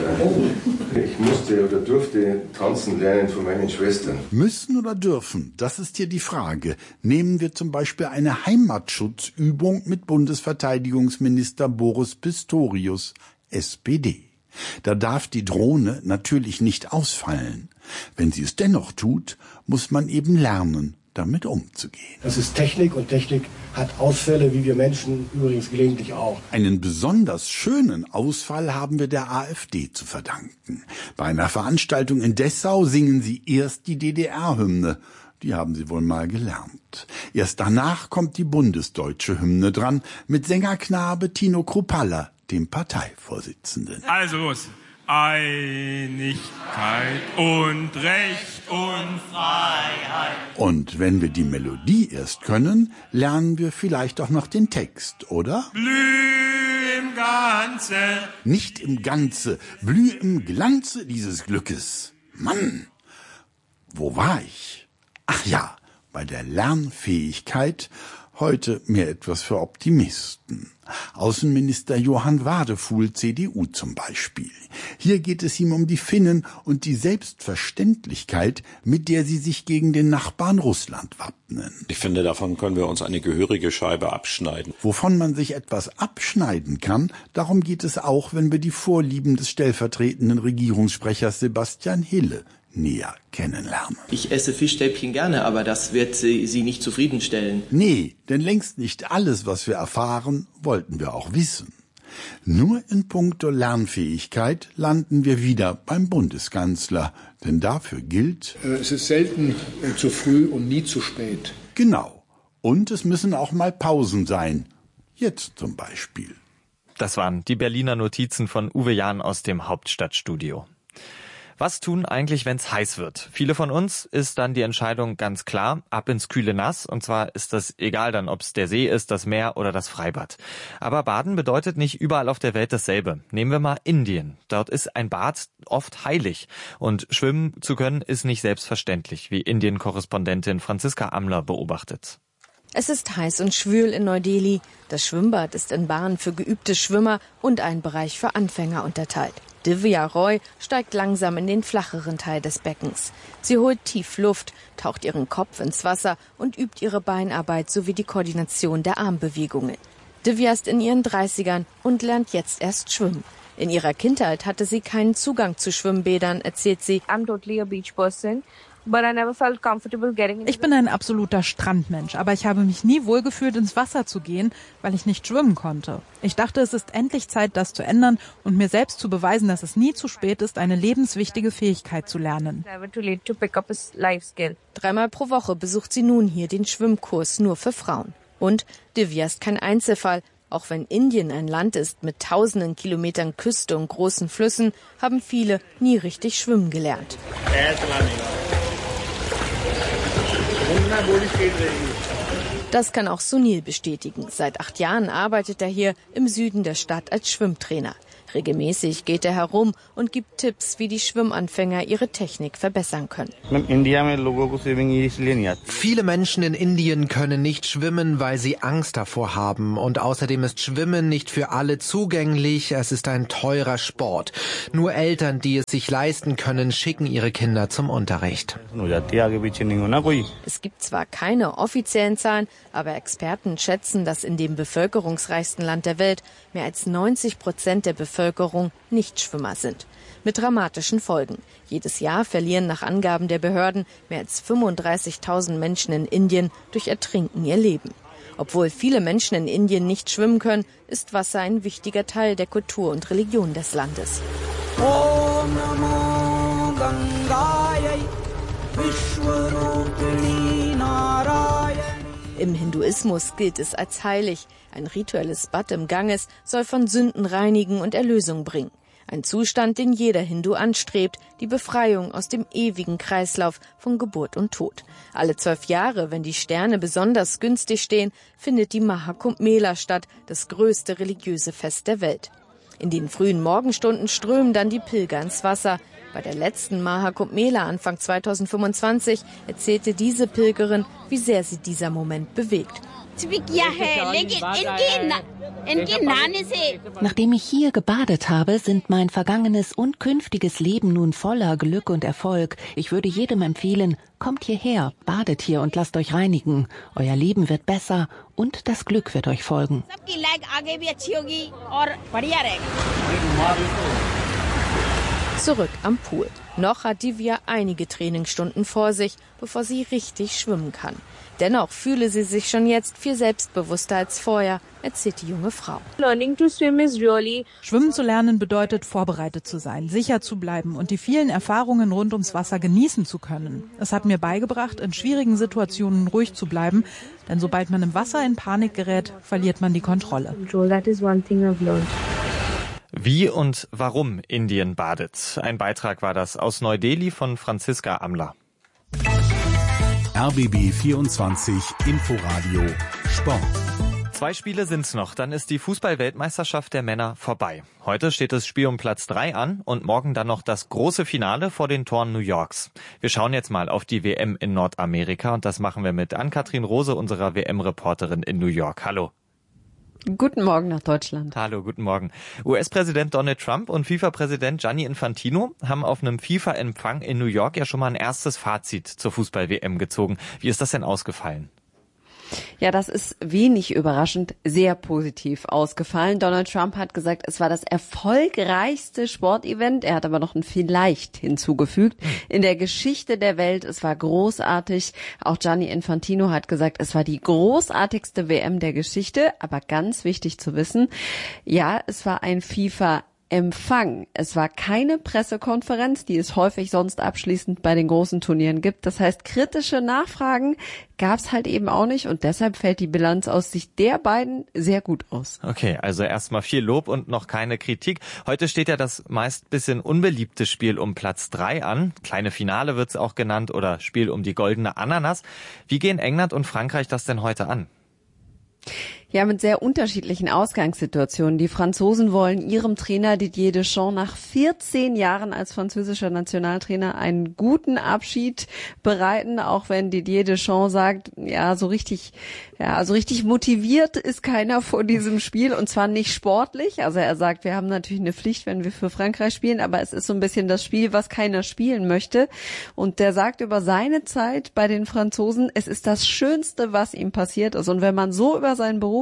Ich musste oder durfte tanzen lernen von meinen Schwestern. Müssen oder dürfen, das ist hier die Frage. Nehmen wir zum Beispiel eine Heimatschutzübung mit Bundesverteidigungsminister Boris Pistorius, SPD. Da darf die Drohne natürlich nicht ausfallen. Wenn sie es dennoch tut, muss man eben lernen, damit umzugehen. Das ist Technik und Technik hat Ausfälle, wie wir Menschen übrigens gelegentlich auch. Einen besonders schönen Ausfall haben wir der AfD zu verdanken. Bei einer Veranstaltung in Dessau singen sie erst die DDR-Hymne. Die haben sie wohl mal gelernt. Erst danach kommt die bundesdeutsche Hymne dran mit Sängerknabe Tino Kruppalla, dem Parteivorsitzenden. Also los. Einigkeit und Recht und Freiheit. Und wenn wir die Melodie erst können, lernen wir vielleicht auch noch den Text, oder? Blüh im Ganze. Nicht im Ganze, blüh im Glanze dieses Glückes. Mann, wo war ich? Ach ja, bei der Lernfähigkeit. Heute mehr etwas für Optimisten. Außenminister Johann Wadefuhl, CDU zum Beispiel. Hier geht es ihm um die Finnen und die Selbstverständlichkeit, mit der sie sich gegen den Nachbarn Russland wappnen. Ich finde, davon können wir uns eine gehörige Scheibe abschneiden. Wovon man sich etwas abschneiden kann, darum geht es auch, wenn wir die Vorlieben des stellvertretenden Regierungssprechers Sebastian Hille näher kennenlernen. Ich esse Fischstäbchen gerne, aber das wird Sie nicht zufriedenstellen. Nee, denn längst nicht alles, was wir erfahren, wollten wir auch wissen. Nur in puncto Lernfähigkeit landen wir wieder beim Bundeskanzler, denn dafür gilt: Es ist selten zu früh und nie zu spät. Genau. Und es müssen auch mal Pausen sein. Jetzt zum Beispiel. Das waren die Berliner Notizen von Uwe Jahn aus dem Hauptstadtstudio. Was tun eigentlich, wenn es heiß wird? Viele von uns ist dann die Entscheidung ganz klar, ab ins kühle Nass. Und zwar ist das egal dann, ob es der See ist, das Meer oder das Freibad. Aber Baden bedeutet nicht überall auf der Welt dasselbe. Nehmen wir mal Indien. Dort ist ein Bad oft heilig. Und schwimmen zu können ist nicht selbstverständlich, wie Indien-Korrespondentin Franziska Amler beobachtet. Es ist heiß und schwül in Neu-Delhi. Das Schwimmbad ist in Bahnen für geübte Schwimmer und ein Bereich für Anfänger unterteilt. Divya Roy steigt langsam in den flacheren Teil des Beckens. Sie holt tief Luft, taucht ihren Kopf ins Wasser und übt ihre Beinarbeit sowie die Koordination der Armbewegungen. Divya ist in ihren 30ern und lernt jetzt erst schwimmen. In ihrer Kindheit hatte sie keinen Zugang zu Schwimmbädern, erzählt sie. I'm totally a beach person. Ich bin ein absoluter Strandmensch, aber ich habe mich nie wohlgefühlt, ins Wasser zu gehen, weil ich nicht schwimmen konnte. Ich dachte, es ist endlich Zeit, das zu ändern und mir selbst zu beweisen, dass es nie zu spät ist, eine lebenswichtige Fähigkeit zu lernen. 3-mal pro Woche besucht sie nun hier den Schwimmkurs nur für Frauen. Und Divya ist kein Einzelfall. Auch wenn Indien ein Land ist mit tausenden Kilometern Küste und großen Flüssen, haben viele nie richtig schwimmen gelernt. Das kann auch Sunil bestätigen. Seit 8 Jahren arbeitet er hier im Süden der Stadt als Schwimmtrainer. Regelmäßig geht er herum und gibt Tipps, wie die Schwimmanfänger ihre Technik verbessern können. Viele Menschen in Indien können nicht schwimmen, weil sie Angst davor haben. Und außerdem ist Schwimmen nicht für alle zugänglich. Es ist ein teurer Sport. Nur Eltern, die es sich leisten können, schicken ihre Kinder zum Unterricht. Es gibt zwar keine offiziellen Zahlen, aber Experten schätzen, dass in dem bevölkerungsreichsten Land der Welt mehr als 90% der Bevölkerung Nichtschwimmer sind. Mit dramatischen Folgen. Jedes Jahr verlieren nach Angaben der Behörden mehr als 35.000 Menschen in Indien durch Ertrinken ihr Leben. Obwohl viele Menschen in Indien nicht schwimmen können, ist Wasser ein wichtiger Teil der Kultur und Religion des Landes. Im Hinduismus gilt es als heilig. Ein rituelles Bad im Ganges soll von Sünden reinigen und Erlösung bringen. Ein Zustand, den jeder Hindu anstrebt, die Befreiung aus dem ewigen Kreislauf von Geburt und Tod. Alle 12 Jahre, wenn die Sterne besonders günstig stehen, findet die Mahakumbh Mela statt, das größte religiöse Fest der Welt. In den frühen Morgenstunden strömen dann die Pilger ins Wasser. Bei der letzten Mahakumbh Mela Anfang 2025 erzählte diese Pilgerin, wie sehr sie dieser Moment bewegt. Nachdem ich hier gebadet habe, sind mein vergangenes und künftiges Leben nun voller Glück und Erfolg. Ich würde jedem empfehlen, kommt hierher, badet hier und lasst euch reinigen. Euer Leben wird besser und das Glück wird euch folgen. Zurück am Pool. Noch hat Divya einige Trainingsstunden vor sich, bevor sie richtig schwimmen kann. Dennoch fühle sie sich schon jetzt viel selbstbewusster als vorher, erzählt die junge Frau. Schwimmen zu lernen bedeutet, vorbereitet zu sein, sicher zu bleiben und die vielen Erfahrungen rund ums Wasser genießen zu können. Es hat mir beigebracht, in schwierigen Situationen ruhig zu bleiben, denn sobald man im Wasser in Panik gerät, verliert man die Kontrolle. Wie und warum Indien badet. Ein Beitrag war das aus Neu-Delhi von Franziska Amler. RBB 24 Inforadio Sport. 2 Spiele sind's noch, dann ist die Fußball-Weltmeisterschaft der Männer vorbei. Heute steht das Spiel um Platz 3 an und morgen dann noch das große Finale vor den Toren New Yorks. Wir schauen jetzt mal auf die WM in Nordamerika und das machen wir mit Ann-Kathrin Rose, unserer WM-Reporterin in New York. Hallo. Guten Morgen nach Deutschland. Hallo, guten Morgen. US-Präsident Donald Trump und FIFA-Präsident Gianni Infantino haben auf einem FIFA-Empfang in New York ja schon mal ein erstes Fazit zur Fußball-WM gezogen. Wie ist das denn ausgefallen? Ja, das ist wenig überraschend sehr positiv ausgefallen. Donald Trump hat gesagt, es war das erfolgreichste Sportevent. Er hat aber noch ein vielleicht hinzugefügt. In der Geschichte der Welt, es war großartig. Auch Gianni Infantino hat gesagt, es war die großartigste WM der Geschichte. Aber ganz wichtig zu wissen, ja, es war ein FIFA-Empfang. Es war keine Pressekonferenz, die es häufig sonst abschließend bei den großen Turnieren gibt. Das heißt, kritische Nachfragen gab's halt eben auch nicht und deshalb fällt die Bilanz aus Sicht der beiden sehr gut aus. Okay, also erstmal viel Lob und noch keine Kritik. Heute steht ja das meist bisschen unbeliebte Spiel um Platz 3 an. Kleine Finale wird's auch genannt oder Spiel um die goldene Ananas. Wie gehen England und Frankreich das denn heute an? Ja, mit sehr unterschiedlichen Ausgangssituationen. Die Franzosen wollen ihrem Trainer Didier Deschamps nach 14 Jahren als französischer Nationaltrainer einen guten Abschied bereiten, auch wenn Didier Deschamps sagt, so richtig motiviert ist keiner vor diesem Spiel und zwar nicht sportlich. Also er sagt, wir haben natürlich eine Pflicht, wenn wir für Frankreich spielen, aber es ist so ein bisschen das Spiel, was keiner spielen möchte. Und der sagt über seine Zeit bei den Franzosen, es ist das Schönste, was ihm passiert ist. Und wenn man so über seinen Beruf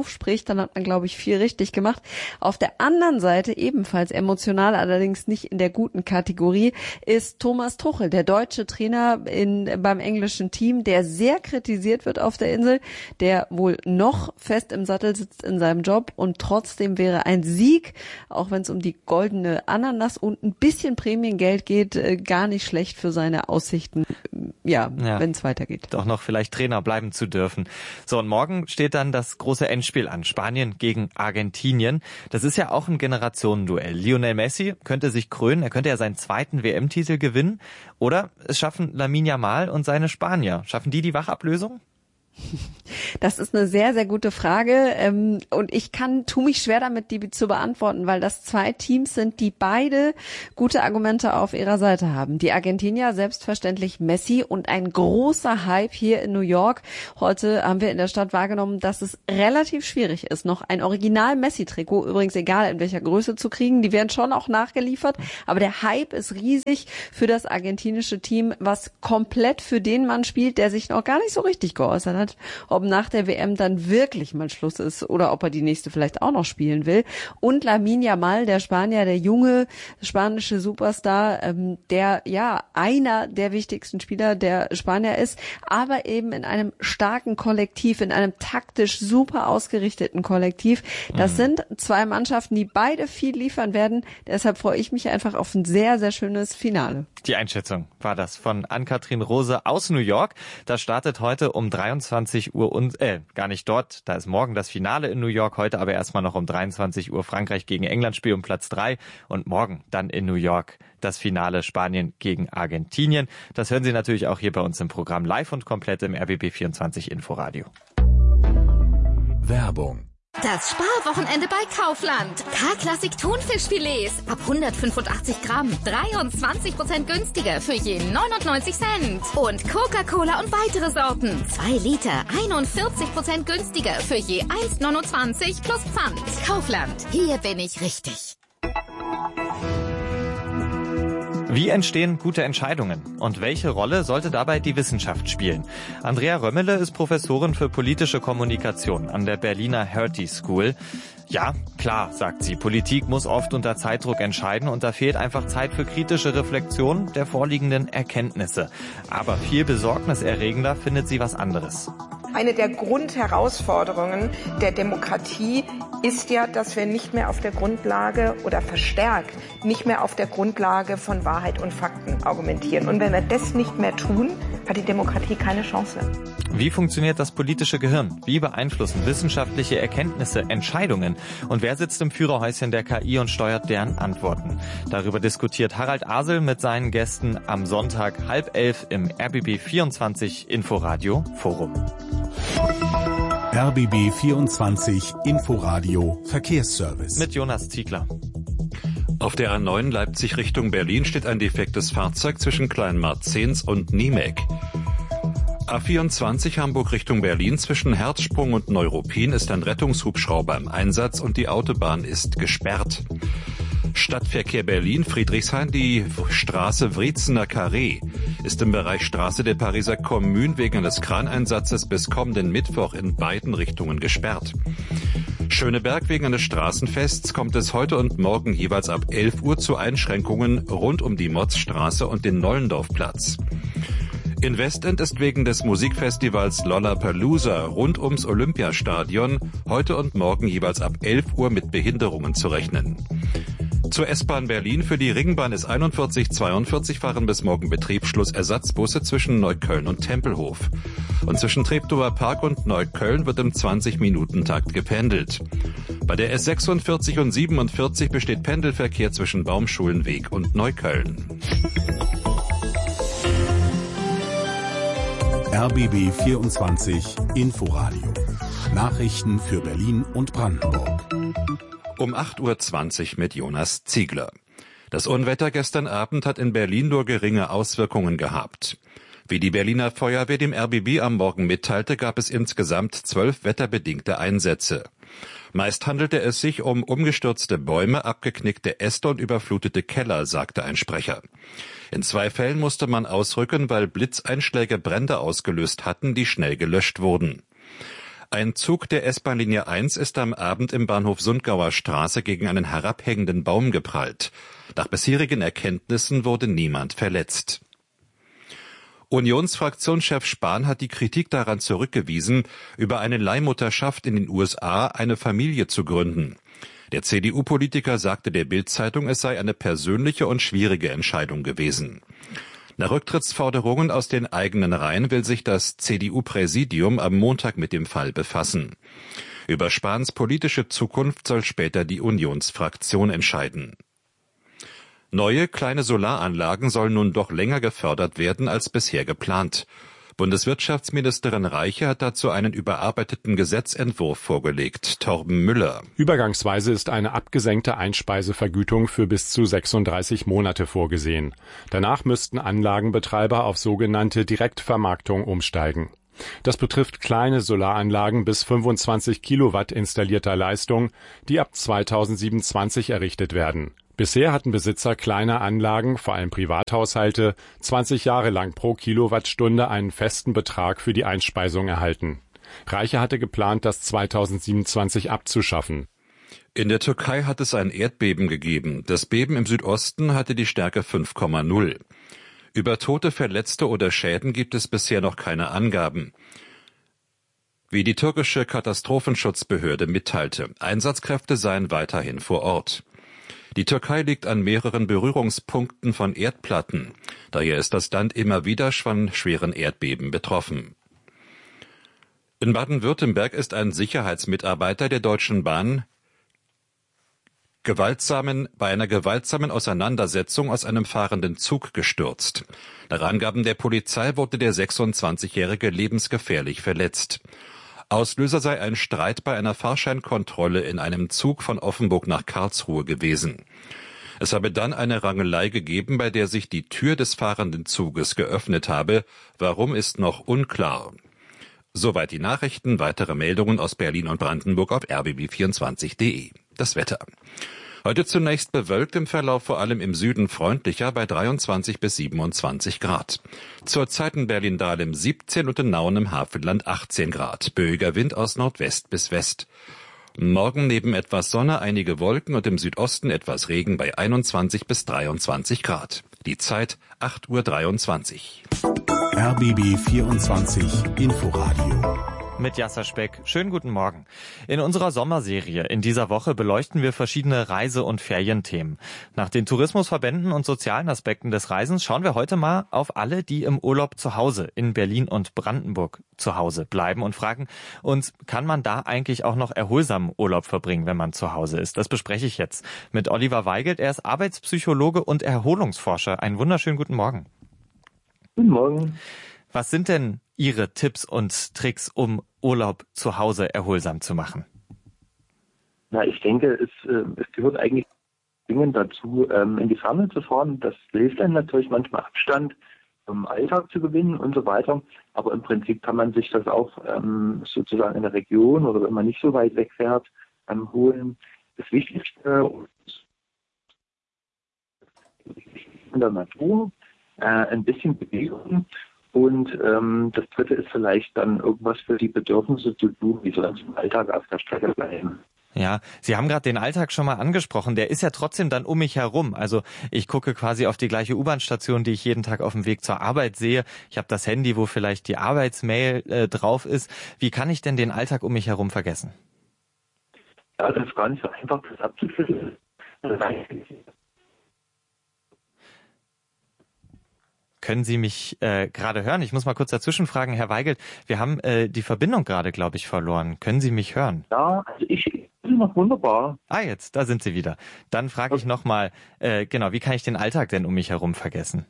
doof spricht, dann hat man, glaube ich, viel richtig gemacht. Auf der anderen Seite, ebenfalls emotional, allerdings nicht in der guten Kategorie, ist Thomas Tuchel, der deutsche Trainer beim englischen Team, der sehr kritisiert wird auf der Insel, der wohl noch fest im Sattel sitzt in seinem Job, und trotzdem wäre ein Sieg, auch wenn es um die goldene Ananas und ein bisschen Prämiengeld geht, gar nicht schlecht für seine Aussichten, wenn es weitergeht. Doch noch vielleicht Trainer bleiben zu dürfen. So, und morgen steht dann das große Endspiel an, Spanien gegen Argentinien. Das ist ja auch ein Generationenduell. Lionel Messi könnte sich krönen, er könnte ja seinen zweiten WM-Titel gewinnen. Oder es schaffen Lamine Yamal und seine Spanier. Schaffen die Wachablösung? Das ist eine sehr, sehr gute Frage, und ich tue mich schwer damit, die zu beantworten, weil das zwei Teams sind, die beide gute Argumente auf ihrer Seite haben. Die Argentinier, selbstverständlich Messi, und ein großer Hype hier in New York. Heute haben wir in der Stadt wahrgenommen, dass es relativ schwierig ist, noch ein Original-Messi-Trikot, übrigens egal in welcher Größe, zu kriegen. Die werden schon auch nachgeliefert, aber der Hype ist riesig für das argentinische Team, was komplett für den Mann spielt, der sich noch gar nicht so richtig geäußert hat, ob nach der WM dann wirklich mal Schluss ist oder ob er die nächste vielleicht auch noch spielen will. Und Lamine Yamal, der Spanier, der junge spanische Superstar, der einer der wichtigsten Spieler der Spanier ist, aber eben in einem starken Kollektiv, in einem taktisch super ausgerichteten Kollektiv. Das sind zwei Mannschaften, die beide viel liefern werden. Deshalb freue ich mich einfach auf ein sehr, sehr schönes Finale. Die Einschätzung war das von Ann-Kathrin Rose aus New York. Das startet heute um 23 Uhr und gar nicht dort. Da ist morgen das Finale in New York. Heute aber erstmal noch um 23 Uhr Frankreich gegen England, Spiel um Platz 3. Und morgen dann in New York das Finale Spanien gegen Argentinien. Das hören Sie natürlich auch hier bei uns im Programm live und komplett im RBB24 Inforadio. Werbung. Das Sparwochenende bei Kaufland. K-Klassik Thunfischfilets ab 185 Gramm. 23% günstiger für je 99 Cent. Und Coca-Cola und weitere Sorten. 2 Liter, 41% günstiger für je 1,29 plus Pfand. Kaufland, hier bin ich richtig. Wie entstehen gute Entscheidungen? Und welche Rolle sollte dabei die Wissenschaft spielen? Andrea Römmele ist Professorin für politische Kommunikation an der Berliner Hertie School. Ja, klar, sagt sie, Politik muss oft unter Zeitdruck entscheiden und da fehlt einfach Zeit für kritische Reflexion der vorliegenden Erkenntnisse. Aber viel besorgniserregender findet sie was anderes. Eine der Grundherausforderungen der Demokratie ist ja, dass wir nicht mehr auf der Grundlage oder verstärkt nicht mehr auf der Grundlage von Wahrheit und Fakten argumentieren. Und wenn wir das nicht mehr tun, hat die Demokratie keine Chance. Wie funktioniert das politische Gehirn? Wie beeinflussen wissenschaftliche Erkenntnisse Entscheidungen? Und wer sitzt im Führerhäuschen der KI und steuert deren Antworten? Darüber diskutiert Harald Asel mit seinen Gästen am Sonntag 10:30 im RBB24 Inforadio Forum. RBB24 Inforadio Verkehrsservice. Mit Jonas Ziegler. Auf der A9 Leipzig Richtung Berlin steht ein defektes Fahrzeug zwischen Kleinmarzens und Niemek. A24 Hamburg Richtung Berlin zwischen Herzsprung und Neuruppin ist ein Rettungshubschrauber im Einsatz und die Autobahn ist gesperrt. Stadtverkehr Berlin, Friedrichshain, die Straße Wriezener Carré ist im Bereich Straße der Pariser Kommune wegen eines Kraneinsatzes bis kommenden Mittwoch in beiden Richtungen gesperrt. Schöneberg, wegen eines Straßenfests kommt es heute und morgen jeweils ab 11 Uhr zu Einschränkungen rund um die Motzstraße und den Nollendorfplatz. In Westend ist wegen des Musikfestivals Lollapalooza rund ums Olympiastadion heute und morgen jeweils ab 11 Uhr mit Behinderungen zu rechnen. Zur S-Bahn Berlin für die Ringbahn ist 4142 fahren bis morgen Betriebsschluss Ersatzbusse zwischen Neukölln und Tempelhof. Und zwischen Treptower Park und Neukölln wird im 20-Minuten-Takt gependelt. Bei der S46 und 47 besteht Pendelverkehr zwischen Baumschulenweg und Neukölln. RBB 24 Inforadio. Nachrichten für Berlin und Brandenburg. Um 8:20 Uhr mit Jonas Ziegler. Das Unwetter gestern Abend hat in Berlin nur geringe Auswirkungen gehabt. Wie die Berliner Feuerwehr dem RBB am Morgen mitteilte, gab es insgesamt 12 wetterbedingte Einsätze. Meist handelte es sich um umgestürzte Bäume, abgeknickte Äste und überflutete Keller, sagte ein Sprecher. In 2 Fällen musste man ausrücken, weil Blitzeinschläge Brände ausgelöst hatten, die schnell gelöscht wurden. Ein Zug der S-Bahn-Linie 1 ist am Abend im Bahnhof Sundgauer Straße gegen einen herabhängenden Baum geprallt. Nach bisherigen Erkenntnissen wurde niemand verletzt. Unionsfraktionschef Spahn hat die Kritik daran zurückgewiesen, über eine Leihmutterschaft in den USA eine Familie zu gründen. Der CDU-Politiker sagte der Bild-Zeitung, es sei eine persönliche und schwierige Entscheidung gewesen. Nach Rücktrittsforderungen aus den eigenen Reihen will sich das CDU-Präsidium am Montag mit dem Fall befassen. Über Spahns politische Zukunft soll später die Unionsfraktion entscheiden. Neue kleine Solaranlagen sollen nun doch länger gefördert werden als bisher geplant. Bundeswirtschaftsministerin Reiche hat dazu einen überarbeiteten Gesetzentwurf vorgelegt. Torben Müller. Übergangsweise ist eine abgesenkte Einspeisevergütung für bis zu 36 Monate vorgesehen. Danach müssten Anlagenbetreiber auf sogenannte Direktvermarktung umsteigen. Das betrifft kleine Solaranlagen bis 25 Kilowatt installierter Leistung, die ab 2027 errichtet werden. Bisher hatten Besitzer kleiner Anlagen, vor allem Privathaushalte, 20 Jahre lang pro Kilowattstunde einen festen Betrag für die Einspeisung erhalten. Reiche hatte geplant, das 2027 abzuschaffen. In der Türkei hat es ein Erdbeben gegeben. Das Beben im Südosten hatte die Stärke 5,0. Über Tote, Verletzte oder Schäden gibt es bisher noch keine Angaben. Wie die türkische Katastrophenschutzbehörde mitteilte, Einsatzkräfte seien weiterhin vor Ort. Die Türkei liegt an mehreren Berührungspunkten von Erdplatten. Daher ist das Land immer wieder von schweren Erdbeben betroffen. In Baden-Württemberg ist ein Sicherheitsmitarbeiter der Deutschen Bahn bei einer gewaltsamen Auseinandersetzung aus einem fahrenden Zug gestürzt. Nach Angaben der Polizei wurde der 26-Jährige lebensgefährlich verletzt. Auslöser sei ein Streit bei einer Fahrscheinkontrolle in einem Zug von Offenburg nach Karlsruhe gewesen. Es habe dann eine Rangelei gegeben, bei der sich die Tür des fahrenden Zuges geöffnet habe. Warum, ist noch unklar. Soweit die Nachrichten. Weitere Meldungen aus Berlin und Brandenburg auf rbb24.de. Das Wetter. Heute zunächst bewölkt, im Verlauf vor allem im Süden freundlicher bei 23 bis 27 Grad. Zurzeit in Berlin-Dahlem 17 und in Nauen im Havelland 18 Grad. Böiger Wind aus Nordwest bis West. Morgen neben etwas Sonne einige Wolken und im Südosten etwas Regen bei 21 bis 23 Grad. Die Zeit 8:23 Uhr. RBB 24 Inforadio. Mit Jasser Speck. Schönen guten Morgen. In unserer Sommerserie in dieser Woche beleuchten wir verschiedene Reise- und Ferienthemen. Nach den Tourismusverbänden und sozialen Aspekten des Reisens schauen wir heute mal auf alle, die im Urlaub zu Hause in Berlin und Brandenburg zu Hause bleiben und fragen uns, kann man da eigentlich auch noch erholsamen Urlaub verbringen, wenn man zu Hause ist? Das bespreche ich jetzt mit Oliver Weigelt. Er ist Arbeitspsychologe und Erholungsforscher. Einen wunderschönen guten Morgen. Guten Morgen. Was sind denn Ihre Tipps und Tricks, um Urlaub zu Hause erholsam zu machen? Na, ich denke, es gehört eigentlich zwingend dazu, in die Ferne zu fahren. Das hilft einem natürlich manchmal Abstand vom Alltag zu gewinnen und so weiter. Aber im Prinzip kann man sich das auch sozusagen in der Region oder wenn man nicht so weit wegfährt, holen. Das Wichtigste in der Natur, ein bisschen Bewegung. Und das Dritte ist vielleicht dann irgendwas für die Bedürfnisse zu tun, wie sonst im Alltag auf der Strecke bleiben. Ja, Sie haben gerade den Alltag schon mal angesprochen. Der ist ja trotzdem dann um mich herum. Also ich gucke quasi auf die gleiche U-Bahn-Station, die ich jeden Tag auf dem Weg zur Arbeit sehe. Ich habe das Handy, wo vielleicht die Arbeitsmail drauf ist. Wie kann ich denn den Alltag um mich herum vergessen? Ja, das ist gar nicht so einfach, das abzuschließen. Können Sie mich gerade hören? Ich muss mal kurz dazwischen fragen, Herr Weigelt. Wir haben die Verbindung gerade, glaube ich, verloren. Können Sie mich hören? Ja, also ich bin noch wunderbar. Ah, jetzt, da sind Sie wieder. Dann frage ich nochmal, genau, wie kann ich den Alltag denn um mich herum vergessen?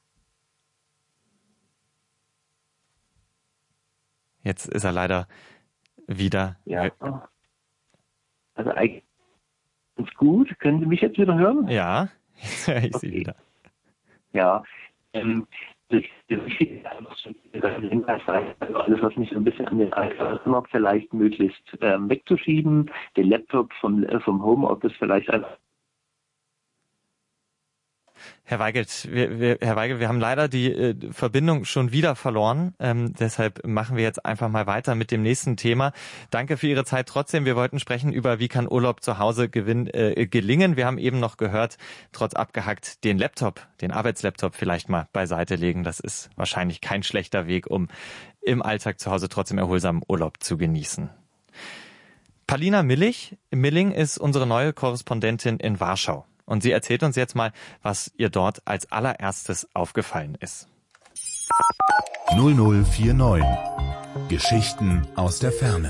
Jetzt ist er leider wieder... Ja, also eigentlich ganz gut. Können Sie mich jetzt wieder hören? Ja, jetzt höre ich Sie wieder. Ja, das Wichtige ist einfach so, also alles, was mich so ein bisschen an den Alltag erinnert, vielleicht möglichst wegzuschieben, den Laptop vom Homeoffice vielleicht einfach. Herr Weigelt, wir haben leider die Verbindung schon wieder verloren. Deshalb machen wir jetzt einfach mal weiter mit dem nächsten Thema. Danke für Ihre Zeit trotzdem. Wir wollten sprechen über, wie kann Urlaub zu Hause gelingen. Wir haben eben noch gehört, trotz abgehackt, den Arbeitslaptop vielleicht mal beiseite legen. Das ist wahrscheinlich kein schlechter Weg, um im Alltag zu Hause trotzdem erholsamen Urlaub zu genießen. Paulina Milling ist unsere neue Korrespondentin in Warschau. Und sie erzählt uns jetzt mal, was ihr dort als allererstes aufgefallen ist. 0049 Geschichten aus der Ferne.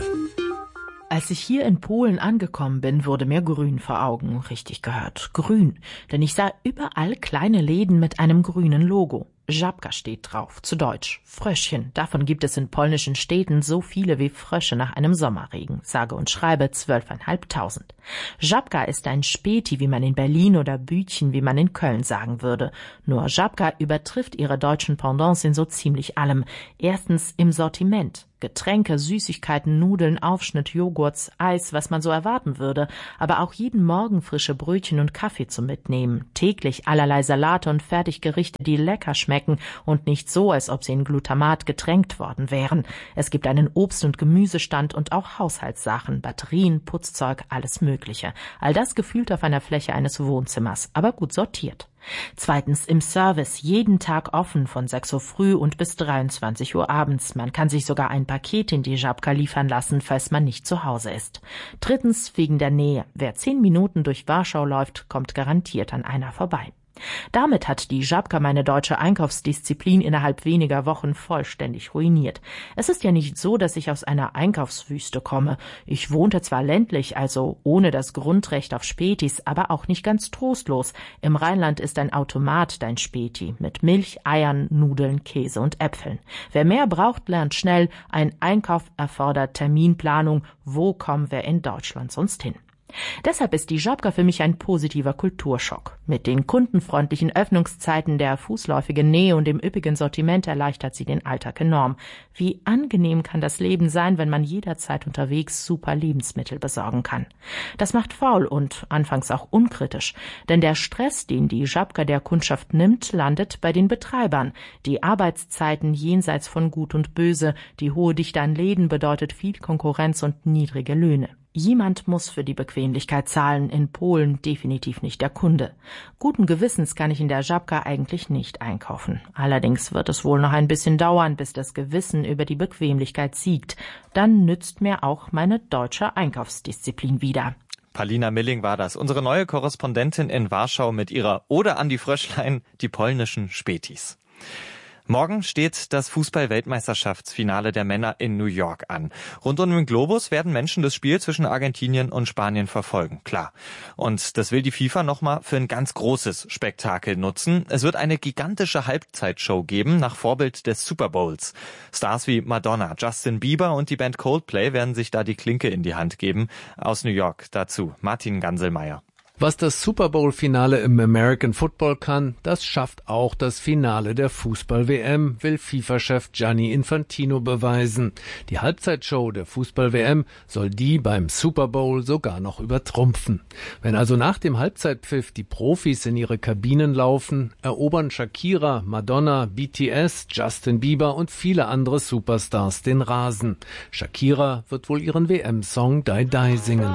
Als ich hier in Polen angekommen bin, wurde mir grün vor Augen. Richtig gehört, grün. Denn ich sah überall kleine Läden mit einem grünen Logo. Żabka steht drauf, zu Deutsch Fröschchen. Davon gibt es in polnischen Städten so viele wie Frösche nach einem Sommerregen. Sage und schreibe 12.500. Żabka ist ein Späti, wie man in Berlin, oder Bütchen, wie man in Köln sagen würde. Nur Żabka übertrifft ihre deutschen Pendants in so ziemlich allem. Erstens im Sortiment. Getränke, Süßigkeiten, Nudeln, Aufschnitt, Joghurts, Eis, was man so erwarten würde, aber auch jeden Morgen frische Brötchen und Kaffee zum Mitnehmen, täglich allerlei Salate und Fertiggerichte, die lecker schmecken und nicht so, als ob sie in Glutamat getränkt worden wären. Es gibt einen Obst- und Gemüsestand und auch Haushaltssachen, Batterien, Putzzeug, alles Mögliche. All das gefühlt auf einer Fläche eines Wohnzimmers, aber gut sortiert. Zweitens im Service, jeden Tag offen von 6 Uhr früh und bis 23 Uhr abends. Man kann sich sogar ein Paket in die Żabka liefern lassen, falls man nicht zu Hause ist. Drittens wegen der Nähe. Wer 10 Minuten durch Warschau läuft, kommt garantiert an einer vorbei. Damit hat die Żabka meine deutsche Einkaufsdisziplin innerhalb weniger Wochen vollständig ruiniert. Es ist ja nicht so, dass ich aus einer Einkaufswüste komme. Ich wohnte zwar ländlich, also ohne das Grundrecht auf Spätis, aber auch nicht ganz trostlos. Im Rheinland ist ein Automat dein Späti mit Milch, Eiern, Nudeln, Käse und Äpfeln. Wer mehr braucht, lernt schnell. Ein Einkauf erfordert Terminplanung. Wo kommen wir in Deutschland sonst hin? Deshalb ist die Żabka für mich ein positiver Kulturschock. Mit den kundenfreundlichen Öffnungszeiten, der fußläufigen Nähe und dem üppigen Sortiment erleichtert sie den Alltag enorm. Wie angenehm kann das Leben sein, wenn man jederzeit unterwegs super Lebensmittel besorgen kann. Das macht faul und anfangs auch unkritisch, denn der Stress, den die Żabka der Kundschaft nimmt, landet bei den Betreibern. Die Arbeitszeiten jenseits von Gut und Böse, die hohe Dichte an Läden bedeutet viel Konkurrenz und niedrige Löhne. Jemand muss für die Bequemlichkeit zahlen, in Polen definitiv nicht der Kunde. Guten Gewissens kann ich in der Żabka eigentlich nicht einkaufen. Allerdings wird es wohl noch ein bisschen dauern, bis das Gewissen über die Bequemlichkeit siegt. Dann nützt mir auch meine deutsche Einkaufsdisziplin wieder. Paulina Milling war das, unsere neue Korrespondentin in Warschau mit ihrer Ode an die Fröschlein, die polnischen Spätis. Morgen steht das Fußball-Weltmeisterschaftsfinale der Männer in New York an. Rund um den Globus werden Menschen das Spiel zwischen Argentinien und Spanien verfolgen, klar. Und das will die FIFA nochmal für ein ganz großes Spektakel nutzen. Es wird eine gigantische Halbzeitshow geben, nach Vorbild des Super Bowls. Stars wie Madonna, Justin Bieber und die Band Coldplay werden sich da die Klinke in die Hand geben. Aus New York dazu Martin Ganselmeier. Was das Super Bowl-Finale im American Football kann, das schafft auch das Finale der Fußball-WM, will FIFA-Chef Gianni Infantino beweisen. Die Halbzeitshow der Fußball-WM soll die beim Super Bowl sogar noch übertrumpfen. Wenn also nach dem Halbzeitpfiff die Profis in ihre Kabinen laufen, erobern Shakira, Madonna, BTS, Justin Bieber und viele andere Superstars den Rasen. Shakira wird wohl ihren WM-Song Die Die singen.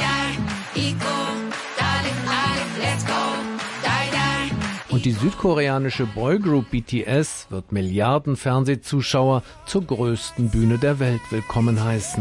Und die südkoreanische Boygroup BTS wird Milliarden Fernsehzuschauer zur größten Bühne der Welt willkommen heißen.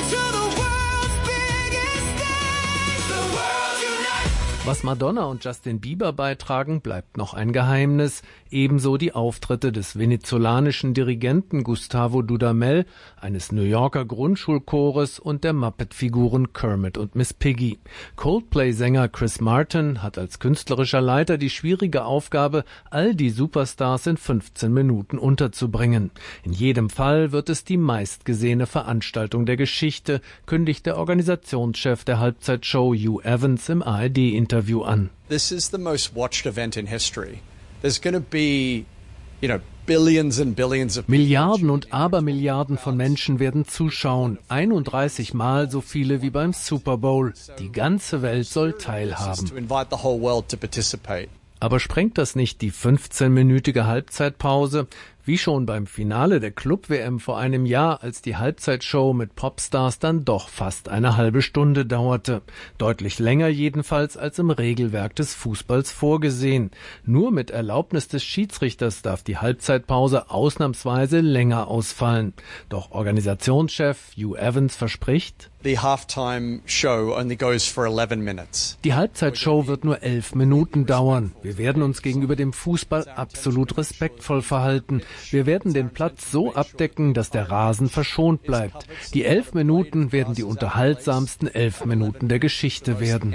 Was Madonna und Justin Bieber beitragen, bleibt noch ein Geheimnis. Ebenso die Auftritte des venezolanischen Dirigenten Gustavo Dudamel, eines New Yorker Grundschulchores und der Muppet-Figuren Kermit und Miss Piggy. Coldplay-Sänger Chris Martin hat als künstlerischer Leiter die schwierige Aufgabe, all die Superstars in 15 Minuten unterzubringen. In jedem Fall wird es die meistgesehene Veranstaltung der Geschichte, kündigt der Organisationschef der Halbzeitshow Hugh Evans im ARD-Interview an. This is the most watched event in history. There's going to be, billions and billions of Milliarden und Abermilliarden von Menschen werden zuschauen. 31 Mal so viele wie beim Super Bowl. Die ganze Welt soll teilhaben. Aber sprengt das nicht die 15-minütige Halbzeitpause? Wie schon beim Finale der Club-WM vor einem Jahr, als die Halbzeitshow mit Popstars dann doch fast eine halbe Stunde dauerte. Deutlich länger jedenfalls als im Regelwerk des Fußballs vorgesehen. Nur mit Erlaubnis des Schiedsrichters darf die Halbzeitpause ausnahmsweise länger ausfallen. Doch Organisationschef Hugh Evans verspricht: The halftime show only goes for 11 minutes. Die Halbzeitshow wird nur 11 Minuten dauern. Wir werden uns gegenüber dem Fußball absolut respektvoll verhalten. Wir werden den Platz so abdecken, dass der Rasen verschont bleibt. Die 11 Minuten werden die unterhaltsamsten 11 Minuten der Geschichte werden.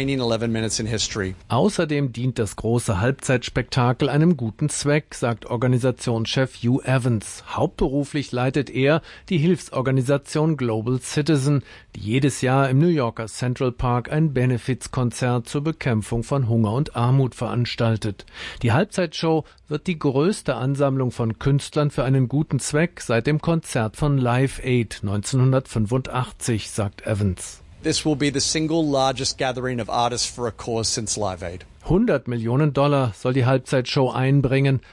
Außerdem dient das große Halbzeitspektakel einem guten Zweck, sagt Organisationschef Hugh Evans. Hauptberuflich leitet er die Hilfsorganisation Global Citizen, die jedes Jahr im New Yorker Central Park ein Benefizkonzert zur Bekämpfung von Hunger und Armut veranstaltet. Die Halbzeitshow wird die größte Ansammlung von Künstlern für einen guten Zweck seit dem Konzert von Live Aid 1985, sagt Evans. This will be the single largest gathering of artists for a cause since Live Aid. $100 Millionen soll die Halbzeitshow einbringen,